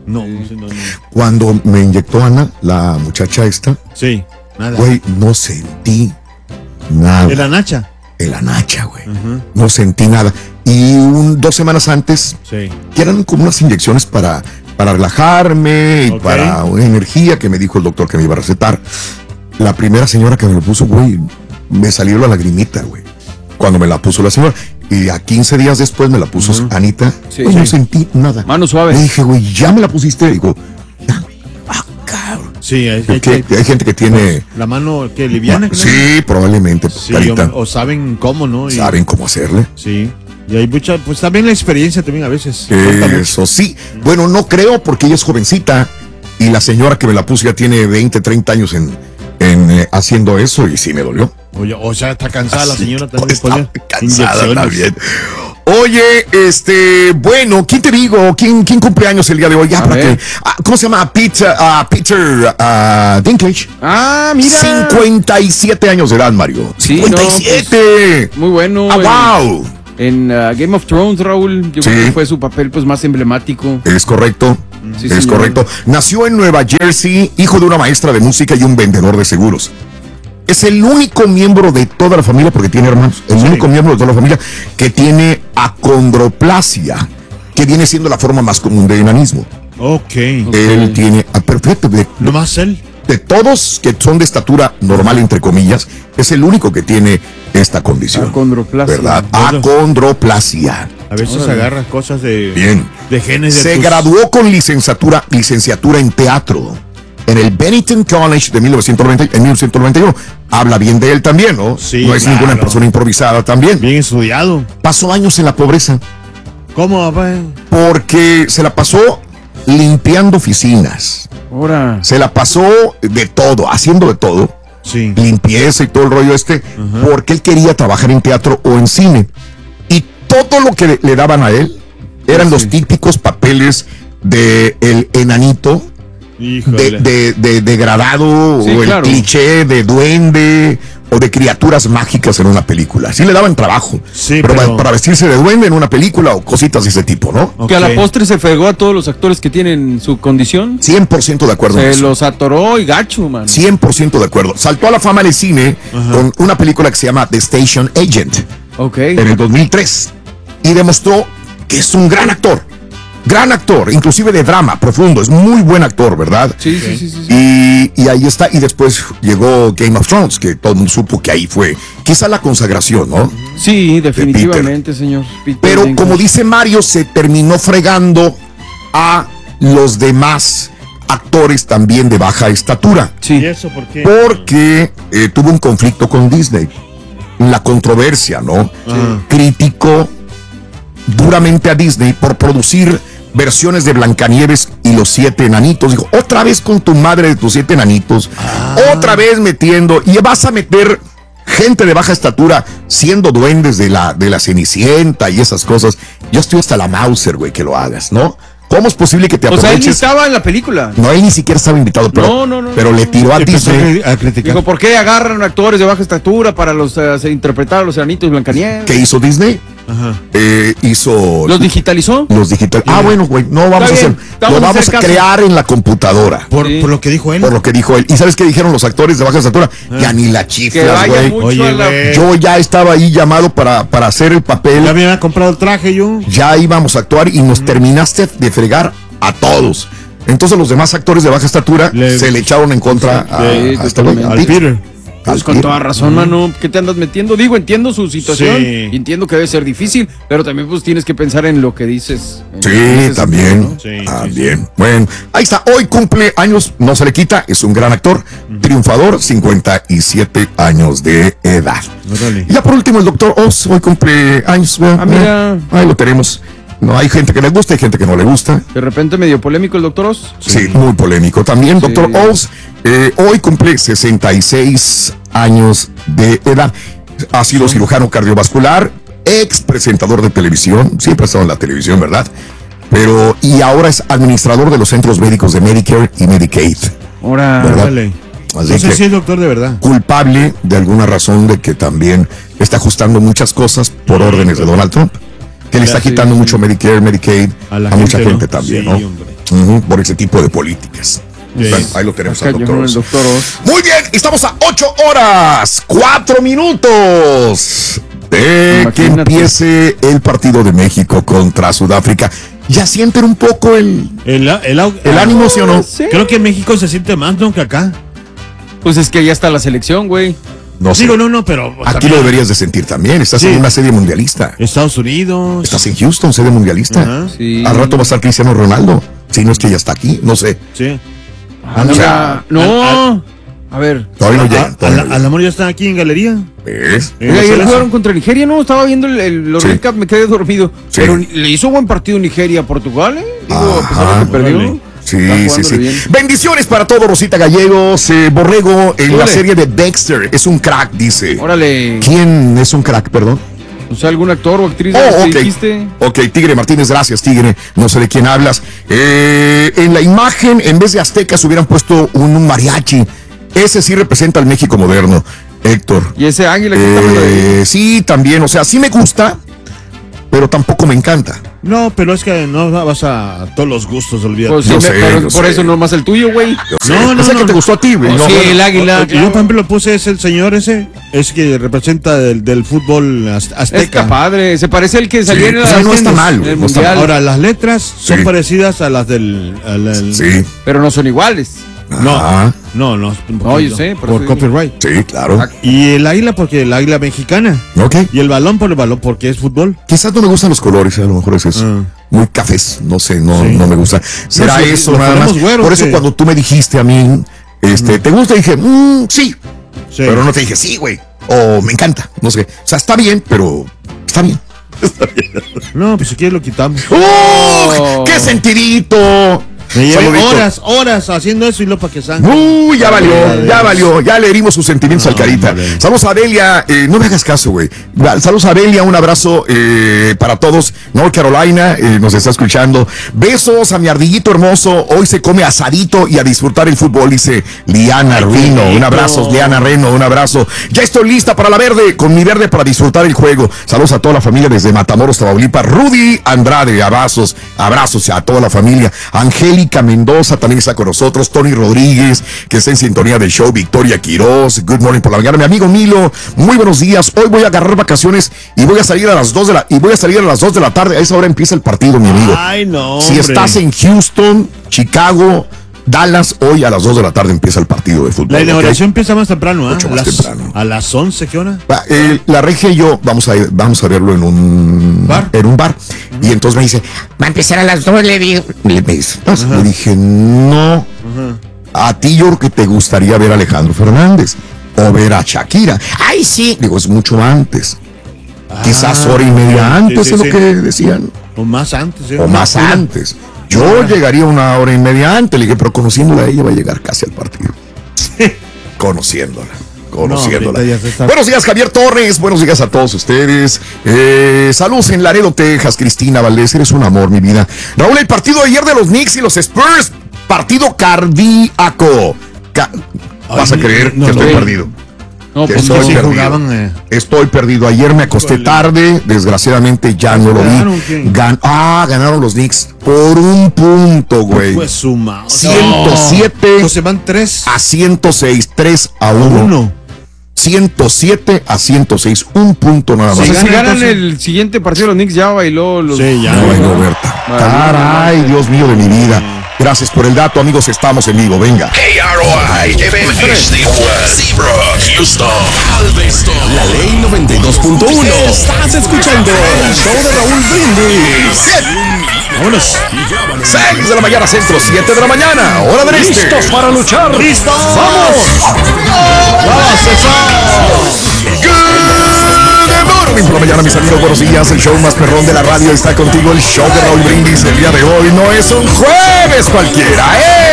No. Cuando me inyectó Ana, la muchacha esta. Sí, nada. Güey, no sentí nada. ¿En la nacha? En la nacha, güey. No sentí nada. Y 2 semanas antes, que eran como unas inyecciones para relajarme y para una energía que me dijo el doctor que me iba a recetar. La primera señora que me lo puso, güey, me salió la lagrimita, güey. Cuando me la puso la señora. Y a 15 días después me la puso Anita. Pues no sentí nada. Mano suave. Le dije, güey, ¿ya me la pusiste? Digo, ya. Cabrón. Sí, hay gente que tiene... La mano, ¿qué? ¿Liviana? Sí, probablemente. Sí, o saben cómo, ¿no? Saben cómo hacerle. Sí. Y hay mucha, pues también la experiencia también a veces. Eso sí. Bueno, no creo porque ella es jovencita y la señora que me la puso ya tiene 20, 30 años en haciendo eso y sí me dolió. Oye, o sea, está cansada la señora también. Está cansada también. Oye, bueno, ¿quién te digo? ¿Quién cumpleaños el día de hoy? Ya, para que, ¿cómo se llama? Peter Dinklage. Ah, mira. 57 años de edad, Mario. Sí, 57. Muy bueno. Wow. En Game of Thrones, Raúl, yo creo que fue su papel pues más emblemático. Es correcto. Sí, es correcto. Nació en Nueva Jersey, hijo de una maestra de música y un vendedor de seguros. Es el único miembro de toda la familia, porque tiene hermanos, el único miembro de toda la familia que tiene acondroplasia, que viene siendo la forma más común de enanismo. Él tiene, perfecto, nomás él. De todos que son de estatura normal, entre comillas, es el único que tiene esta condición. Acondroplasia. ¿Verdad? Acondroplasia. A veces agarra cosas de genes. Se graduó con licenciatura en teatro en el Bennington College de 1991. Habla bien de él también, ¿no? Sí, no es ninguna persona improvisada también. Bien estudiado. Pasó años en la pobreza. ¿Cómo, papá? Porque se la pasó limpiando oficinas. Ahora. Se la pasó de todo, haciendo de todo. Sí. Limpieza y todo el rollo porque él quería trabajar en teatro o en cine. Y todo lo que le daban a él eran los típicos papeles de el enanito, de degradado, o el cliché de duende o de criaturas mágicas en una película. Sí le daban trabajo, pero para vestirse de duende en una película o cositas de ese tipo, ¿no? Que a la postre se fregó a todos los actores que tienen su condición. 100% de acuerdo. Se los atoró y gacho, man. 100% de acuerdo. Saltó a la fama en el cine con una película que se llama The Station Agent. En el 2003. Y demostró que es un gran actor. Gran actor, inclusive de drama profundo, es muy buen actor, ¿verdad? Sí. Y ahí está, y después llegó Game of Thrones, que todo el mundo supo que ahí fue quizá la consagración, ¿no? Sí, definitivamente, señor. Pero como dice Mario, se terminó fregando a los demás actores también de baja estatura. ¿Y eso por qué? Porque tuvo un conflicto con Disney. La controversia, ¿no? Criticó duramente a Disney por producir versiones de Blancanieves y los 7 enanitos. Dijo, otra vez con tu madre de tus 7 enanitos, otra vez metiendo, y vas a meter gente de baja estatura siendo duendes de la Cenicienta y esas cosas. Yo estoy hasta la Mauser, güey, que lo hagas, ¿no? ¿Cómo es posible que te aproveches? O sea, él ni estaba en la película. No, él ni siquiera estaba invitado, pero le tiró a Disney a criticar. Dijo, ¿por qué agarran actores de baja estatura para interpretar a los enanitos Blancanieves? ¿Qué hizo Disney? Hizo... ¿Los digitalizó? Bueno, güey, no vamos a hacer... Lo vamos a crear en la computadora. Por lo que dijo él. Por lo que dijo él. ¿Y sabes qué dijeron los actores de baja estatura? Ya ni la chiflas, güey. Yo ya estaba ahí llamado para hacer el papel. Ya me había comprado el traje yo. Ya íbamos a actuar y nos terminaste de fregar a todos. Entonces los demás actores de baja estatura se le echaron en contra al Peter. Pues con toda razón, mano. ¿Qué te andas metiendo? Digo, entiendo su situación. Entiendo que debe ser difícil, pero también pues tienes que pensar en lo que dices. También. ¿no? También. Bueno, ahí está. Hoy cumple años, no se le quita. Es un gran actor, triunfador, 57 años de edad. Y ya por último, el Dr. Oz. Hoy cumple años. Mira. Ahí lo tenemos. No, hay gente que le gusta, hay gente que no le gusta. De repente medio polémico el Dr. Oz. Sí, muy polémico. También Dr. Oz hoy cumple 66 años de edad. Ha sido cirujano cardiovascular, ex presentador de televisión, siempre ha estado en la televisión, ¿verdad? Y ahora es administrador de los centros médicos de Medicare y Medicaid. Órale. No sé si es doctor de verdad. Culpable de alguna razón de que también está ajustando muchas cosas por órdenes de Donald Trump. Que le está quitando mucho Medicare, Medicaid a mucha gente también, ¿no? por ese tipo de políticas. Yes. Bueno, ahí lo tenemos al doctor. El doctor Oz. Muy bien, estamos a 8:04 de que empiece el partido de México contra Sudáfrica. ¿Ya sienten un poco el ánimo, sí o no? Sí. Creo que en México se siente más, ¿no? Que acá. Pues es que ya está la selección, güey. No sé. Digo, no, pero... Aquí también lo deberías de sentir también. Estás en una serie mundialista. Estados Unidos. Estás en Houston, sede mundialista. Sí. Al rato va a estar Cristiano Ronaldo. Si no es que ya está aquí, no sé. Sí. O sea, A ver. todavía no llega. Al amor ya están aquí en galería. ¿Ves? Oiga, ayer jugaron contra Nigeria, ¿no? Estaba viendo los recap, me quedé dormido. Sí. Pero le hizo buen partido Nigeria a Portugal, ¿eh? Digo, a pesar de que perdió. Sí. Bendiciones para todos, Rosita Gallegos, Borrego, en la serie de Dexter. Es un crack, dice. Órale. ¿Quién es un crack, perdón? O sea, algún actor o actriz que dijiste. Ok, Tigre Martínez, gracias, Tigre. No sé de quién hablas. En la imagen, en vez de aztecas, hubieran puesto un mariachi. Ese sí representa al México moderno, Héctor. ¿Y ese águila que está ahí? Sí, también. O sea, sí me gusta, pero tampoco me encanta. No, pero es que no vas a todos los gustos, olvídate. Pues sí, por eso no más el tuyo, güey. No, que te gustó a ti, güey. Sí, el águila. Yo, por ejemplo, lo puse, es el señor ese, es que representa del fútbol azteca. Está padre, se parece al que salió en no está mal, el mundial. Ahora, las letras son parecidas a las del... Sí. Pero no son iguales. No, yo sé. Por copyright. Sí, claro. Y el águila porque el águila mexicana. Ok. Y el balón por el balón porque es fútbol. Quizás no me gustan los colores, a lo mejor es eso. Muy cafés, no sé, no me gusta. ¿Será eso nada más? Por eso cuando tú me dijiste a mí, ¿te gusta? Y dije, sí. Pero no te dije, sí, güey. O me encanta, no sé. O sea, está bien, pero está bien. No, pues si quieres lo quitamos. ¡Qué sentidito! Me llevé horas haciendo eso y lo para que salga. Ya valió. Ya le herimos sus sentimientos al Carita. Saludos a Delia. No me hagas caso, güey. Saludos a Delia. Un abrazo para todos. North Carolina nos está escuchando. Besos a mi ardillito hermoso. Hoy se come asadito y a disfrutar el fútbol, dice Liana Reno. Un abrazo, Liana Reno. Un abrazo. Ya estoy lista para la verde, con mi verde para disfrutar el juego. Saludos a toda la familia desde Matamoros, Tamaulipas. Rudy Andrade. Abrazos a toda la familia. Angélica Mendoza también está con nosotros, Tony Rodríguez, que está en sintonía del show, Victoria Quiroz, good morning por la mañana, mi amigo Milo, muy buenos días. Hoy voy a agarrar vacaciones y voy a salir a las 2 de la tarde. A esa hora empieza el partido, mi amigo. Ay, no. Si estás en Houston, Chicago, Dallas, hoy a las 2 de la tarde empieza el partido de fútbol. La inauguración empieza más temprano, Mucho más temprano. A las 11, ¿qué hora? La Regia y yo vamos a verlo en un bar. Y entonces me dice, va a empezar a las 2, le digo. Le dije, no. A ti yo creo que te gustaría ver a Alejandro Fernández o ver a Shakira. Ay, sí. Digo, es mucho antes. Quizás hora y media antes, es lo que decían. O más antes. O más antes. Yo llegaría una hora y media antes, le dije, pero conociéndola a ella va a llegar casi al partido. Conociéndola. Buenos días, Javier Torres. Buenos días a todos ustedes. Saludos en Laredo, Texas. Cristina Valdés, eres un amor, mi vida. Raúl, el partido de ayer de los Knicks y los Spurs. Partido cardíaco. Vas a creer que estoy perdido. No, pues estoy perdido. Estoy perdido. Ayer me acosté tarde. Desgraciadamente ya no lo vi. Ganaron los Knicks por un punto, güey. Pues suma. 107 se van 3 a 106. 3-1. 107 a 106. Un punto nada más. Si ganan el siguiente partido, los Knicks ya bailó. Sí, ya bailó, Berta. Caray, Dios mío de mi vida. Gracias por el dato, amigos. Estamos en vivo. Venga. KROI FM Seabrook, Houston, Galveston. La Ley 92.1. Estás escuchando el show de Raúl Brindis. Vámonos. 6 de la mañana, centro, 7 de la mañana. Hora del este. ¿Listos para luchar? ¡Listos! ¡Vamos! Por la mañana, mis amigos, buenos días. El show más perrón de la radio está contigo. El show de Raúl Brindis. El día de hoy no es un jueves cualquiera.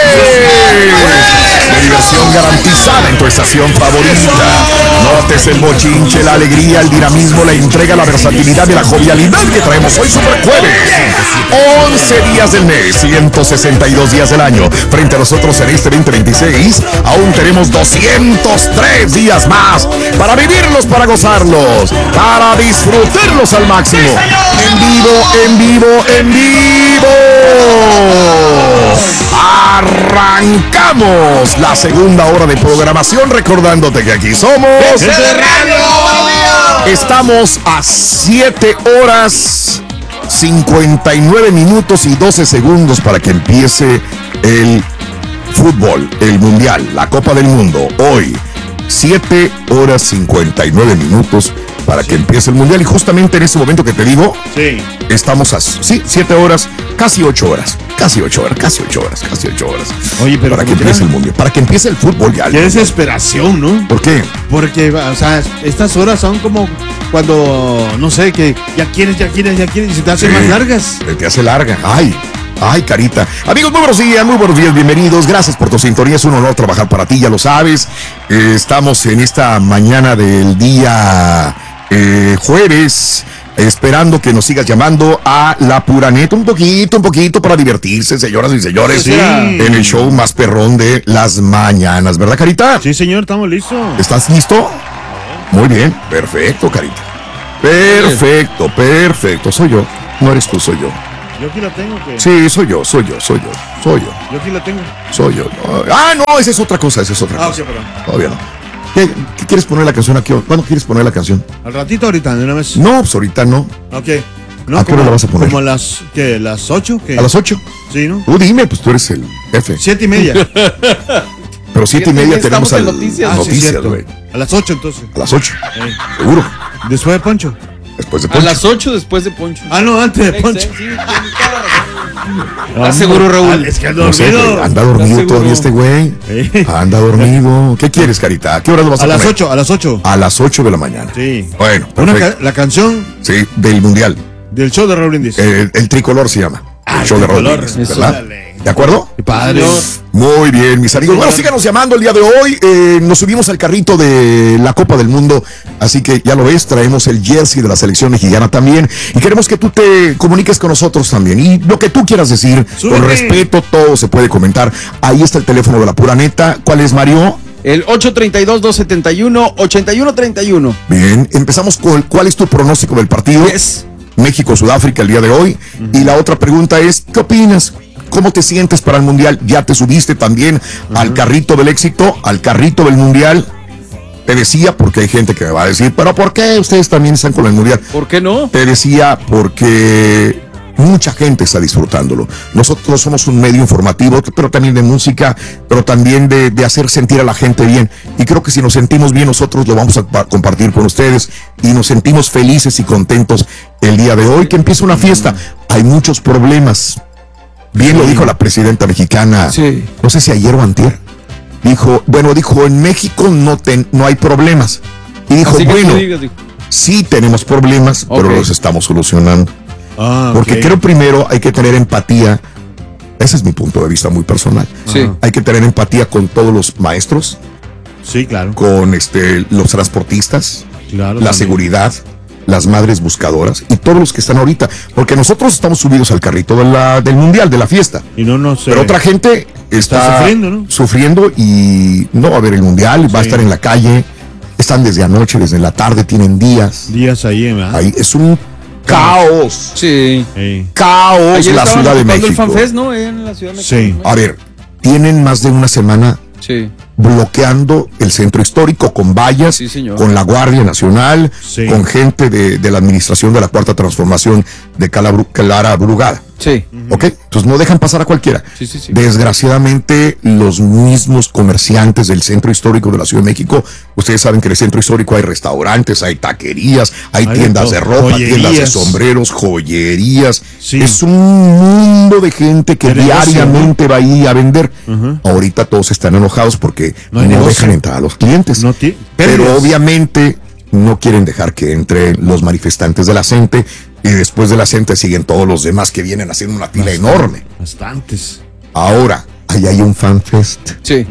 De diversión garantizada en tu estación favorita. Notes el bochinche, la alegría, el dinamismo, la entrega, la versatilidad y la jovialidad que traemos hoy super jueves. 11 días del mes, 162 días del año. Frente a nosotros en este 2026, aún tenemos 203 días más para vivirlos, para gozarlos, para disfrutarlos al máximo. En vivo, en vivo, en vivo. Arrancamos la segunda hora de programación, recordándote que aquí somos Estamos a 7 horas 59 minutos y 12 segundos para que empiece el fútbol, el mundial, la Copa del Mundo. Hoy 7 horas 59 minutos para que empiece el mundial, y justamente en ese momento que te digo, estamos a 7 horas, casi 8 horas. Oye, pero para que empiece el mundial, para que empiece el fútbol ya. Qué desesperación, ¿no? ¿Por qué? Porque, o sea, estas horas son como cuando, no sé, que ya quieres, y se te hacen más largas. Se te hace larga. Ay, carita. Amigos, muy buenos días, bienvenidos. Gracias por tu sintonía. Es un honor trabajar para ti, ya lo sabes. Estamos en esta mañana del día jueves, esperando que nos sigas llamando a La Pura Neta un poquito para divertirse, señoras y señores, en el show más perrón de las mañanas, ¿verdad, Carita? Sí, señor, estamos listos. ¿Estás listo? Muy bien, perfecto, Carita. Perfecto. Soy yo. No eres tú, soy yo. Yo aquí la tengo, ¿qué? Sí, soy yo. Yo aquí la tengo. Soy yo. No, esa es otra cosa. Sí, perdón. Todavía no. ¿Qué quieres poner la canción aquí? ¿Cuándo quieres poner la canción? Al ratito, ahorita, de una vez. No, pues ahorita no. Ok. No, ¿A qué hora la vas a poner? Como a las, ¿qué? ¿Las 8? ¿Qué? ¿A las 8? Sí, ¿no? Dime, pues tú eres el jefe. 7:30. Pero 7:30 tenemos en noticias, güey. A las 8, entonces. A las 8. ¿Seguro? ¿Después de Poncho? Después de Poncho. A las 8 después de Poncho. No, antes de Poncho. ¿Estás seguro, Raúl? Es que anda dormido. Anda dormido todavía este güey. Anda dormido. ¿Qué quieres, Carita? ¿A qué hora lo vas a poner? A las 8. A las 8 de la mañana. Sí. Bueno, perfecto. La canción. Sí, del mundial. Del show de Raúl Brindis. El tricolor se llama. El show de Raúl Brindis, ¿verdad? ¿De acuerdo? Qué padre. Muy bien, mis amigos. Bueno, síganos llamando el día de hoy. Nos subimos al carrito de la Copa del Mundo. Así que ya lo ves, traemos el jersey de la selección mexicana también. Y queremos que tú te comuniques con nosotros también. Y lo que tú quieras decir, con respeto, todo se puede comentar. Ahí está el teléfono de La Pura Neta. ¿Cuál es, Mario? El 832-271-8131. Bien, empezamos con ¿cuál es tu pronóstico del partido? México-Sudáfrica el día de hoy. Y la otra pregunta es, ¿qué opinas? ¿Cómo te sientes para el mundial? ¿Ya te subiste también al carrito del éxito, al carrito del mundial? Te decía, porque hay gente que me va a decir, ¿pero por qué ustedes también están con el mundial? ¿Por qué no? Te decía porque mucha gente está disfrutándolo. Nosotros somos un medio informativo, pero también de música, pero también de hacer sentir a la gente bien. Y creo que si nos sentimos bien nosotros lo vamos a compartir con ustedes y nos sentimos felices y contentos el día de hoy, que empieza una fiesta. Hay muchos problemas. Bien lo dijo la presidenta mexicana, no sé si ayer o antier. Dijo, en México no hay problemas. Y dijo, sí tenemos problemas, pero los estamos solucionando. Porque creo primero hay que tener empatía. Ese es mi punto de vista muy personal. Hay que tener empatía con todos los maestros. Sí, claro. Con los transportistas, la seguridad, las madres buscadoras y todos los que están ahorita, porque nosotros estamos subidos al carrito del mundial, de la fiesta. Y no sé. Pero otra gente está sufriendo, ¿no? Sufriendo y no va a ver el mundial, va a estar en la calle. Están desde anoche, desde la tarde, tienen días ahí, ¿verdad? Ahí es un caos. Caos. Ayer la Ciudad de México. El FanFest, ¿no? En la Ciudad de México. Sí. A ver, tienen más de una semana bloqueando el centro histórico con vallas, con la Guardia Nacional, con gente de la administración de la Cuarta Transformación de Clara Brugada. ¿Ok? Entonces no dejan pasar a cualquiera. Desgraciadamente, los mismos comerciantes del centro histórico de la Ciudad de México, ustedes saben que en el centro histórico hay restaurantes, hay taquerías, hay tiendas de ropa, tiendas de sombreros, joyerías. Es un mundo de gente que diariamente va ahí a vender. Ahorita todos están enojados porque no dejan entrar a los clientes. Pero obviamente no quieren dejar que entren los manifestantes de la gente. Y después de la gente siguen todos los demás que vienen haciendo una fila enorme. Bastantes. Ahora, ahí hay un FanFest.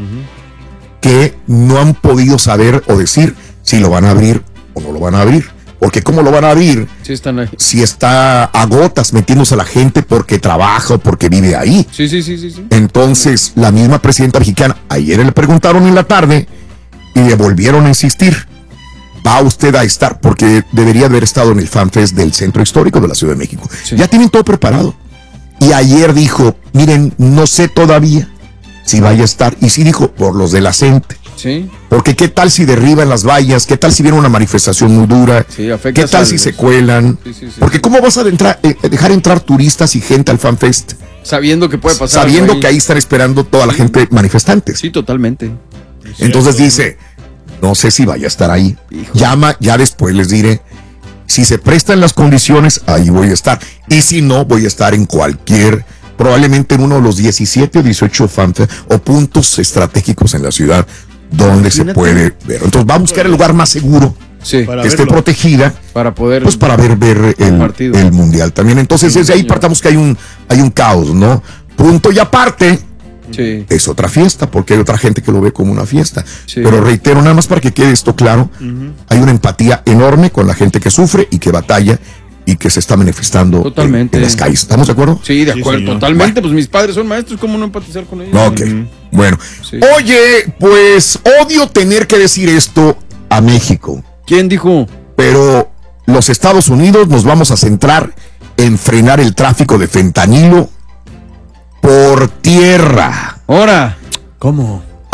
Que no han podido saber o decir si lo van a abrir o no lo van a abrir. Porque ¿cómo lo van a abrir? Si está a gotas metiéndose a la gente porque trabaja o porque vive ahí. Entonces, la misma presidenta mexicana, ayer le preguntaron en la tarde y le volvieron a insistir. Va usted a estar, porque debería haber estado en el FanFest del Centro Histórico de la Ciudad de México. Ya tienen todo preparado. Y ayer dijo, miren, no sé todavía si vaya a estar. Y sí dijo, por los de la gente. Sí. Porque qué tal si derriban las vallas, qué tal si viene una manifestación muy dura, qué tal si se cuelan. Porque cómo vas a dejar entrar turistas y gente al FanFest. Sabiendo que puede pasar. Sabiendo que ahí están esperando toda la gente manifestantes. Sí, totalmente. Entonces dice, no sé si vaya a estar ahí. Llama, ya después les diré. Si se prestan las condiciones, ahí voy a estar. Y si no, voy a estar en cualquier, probablemente en uno de los 17 o 18 FanFest o puntos estratégicos en la ciudad donde se puede ver. Entonces va a buscar el lugar más seguro, que esté protegida, para poder, pues para ver el mundial también. Entonces desde ahí partamos que hay un caos, ¿no? Punto y aparte. Sí. Es otra fiesta, porque hay otra gente que lo ve como una fiesta. Sí. Pero reitero, nada más para que quede esto claro, hay una empatía enorme con la gente que sufre y que batalla y que se está manifestando en las calles. ¿Estamos de acuerdo? Sí, de acuerdo, totalmente. Bueno. Pues mis padres son maestros, ¿cómo no empatizar con ellos? Ok, bueno. Sí. Oye, pues odio tener que decir esto a México. ¿Quién dijo? Pero los Estados Unidos nos vamos a centrar en frenar el tráfico de fentanilo por tierra. Ahora, ¿cómo?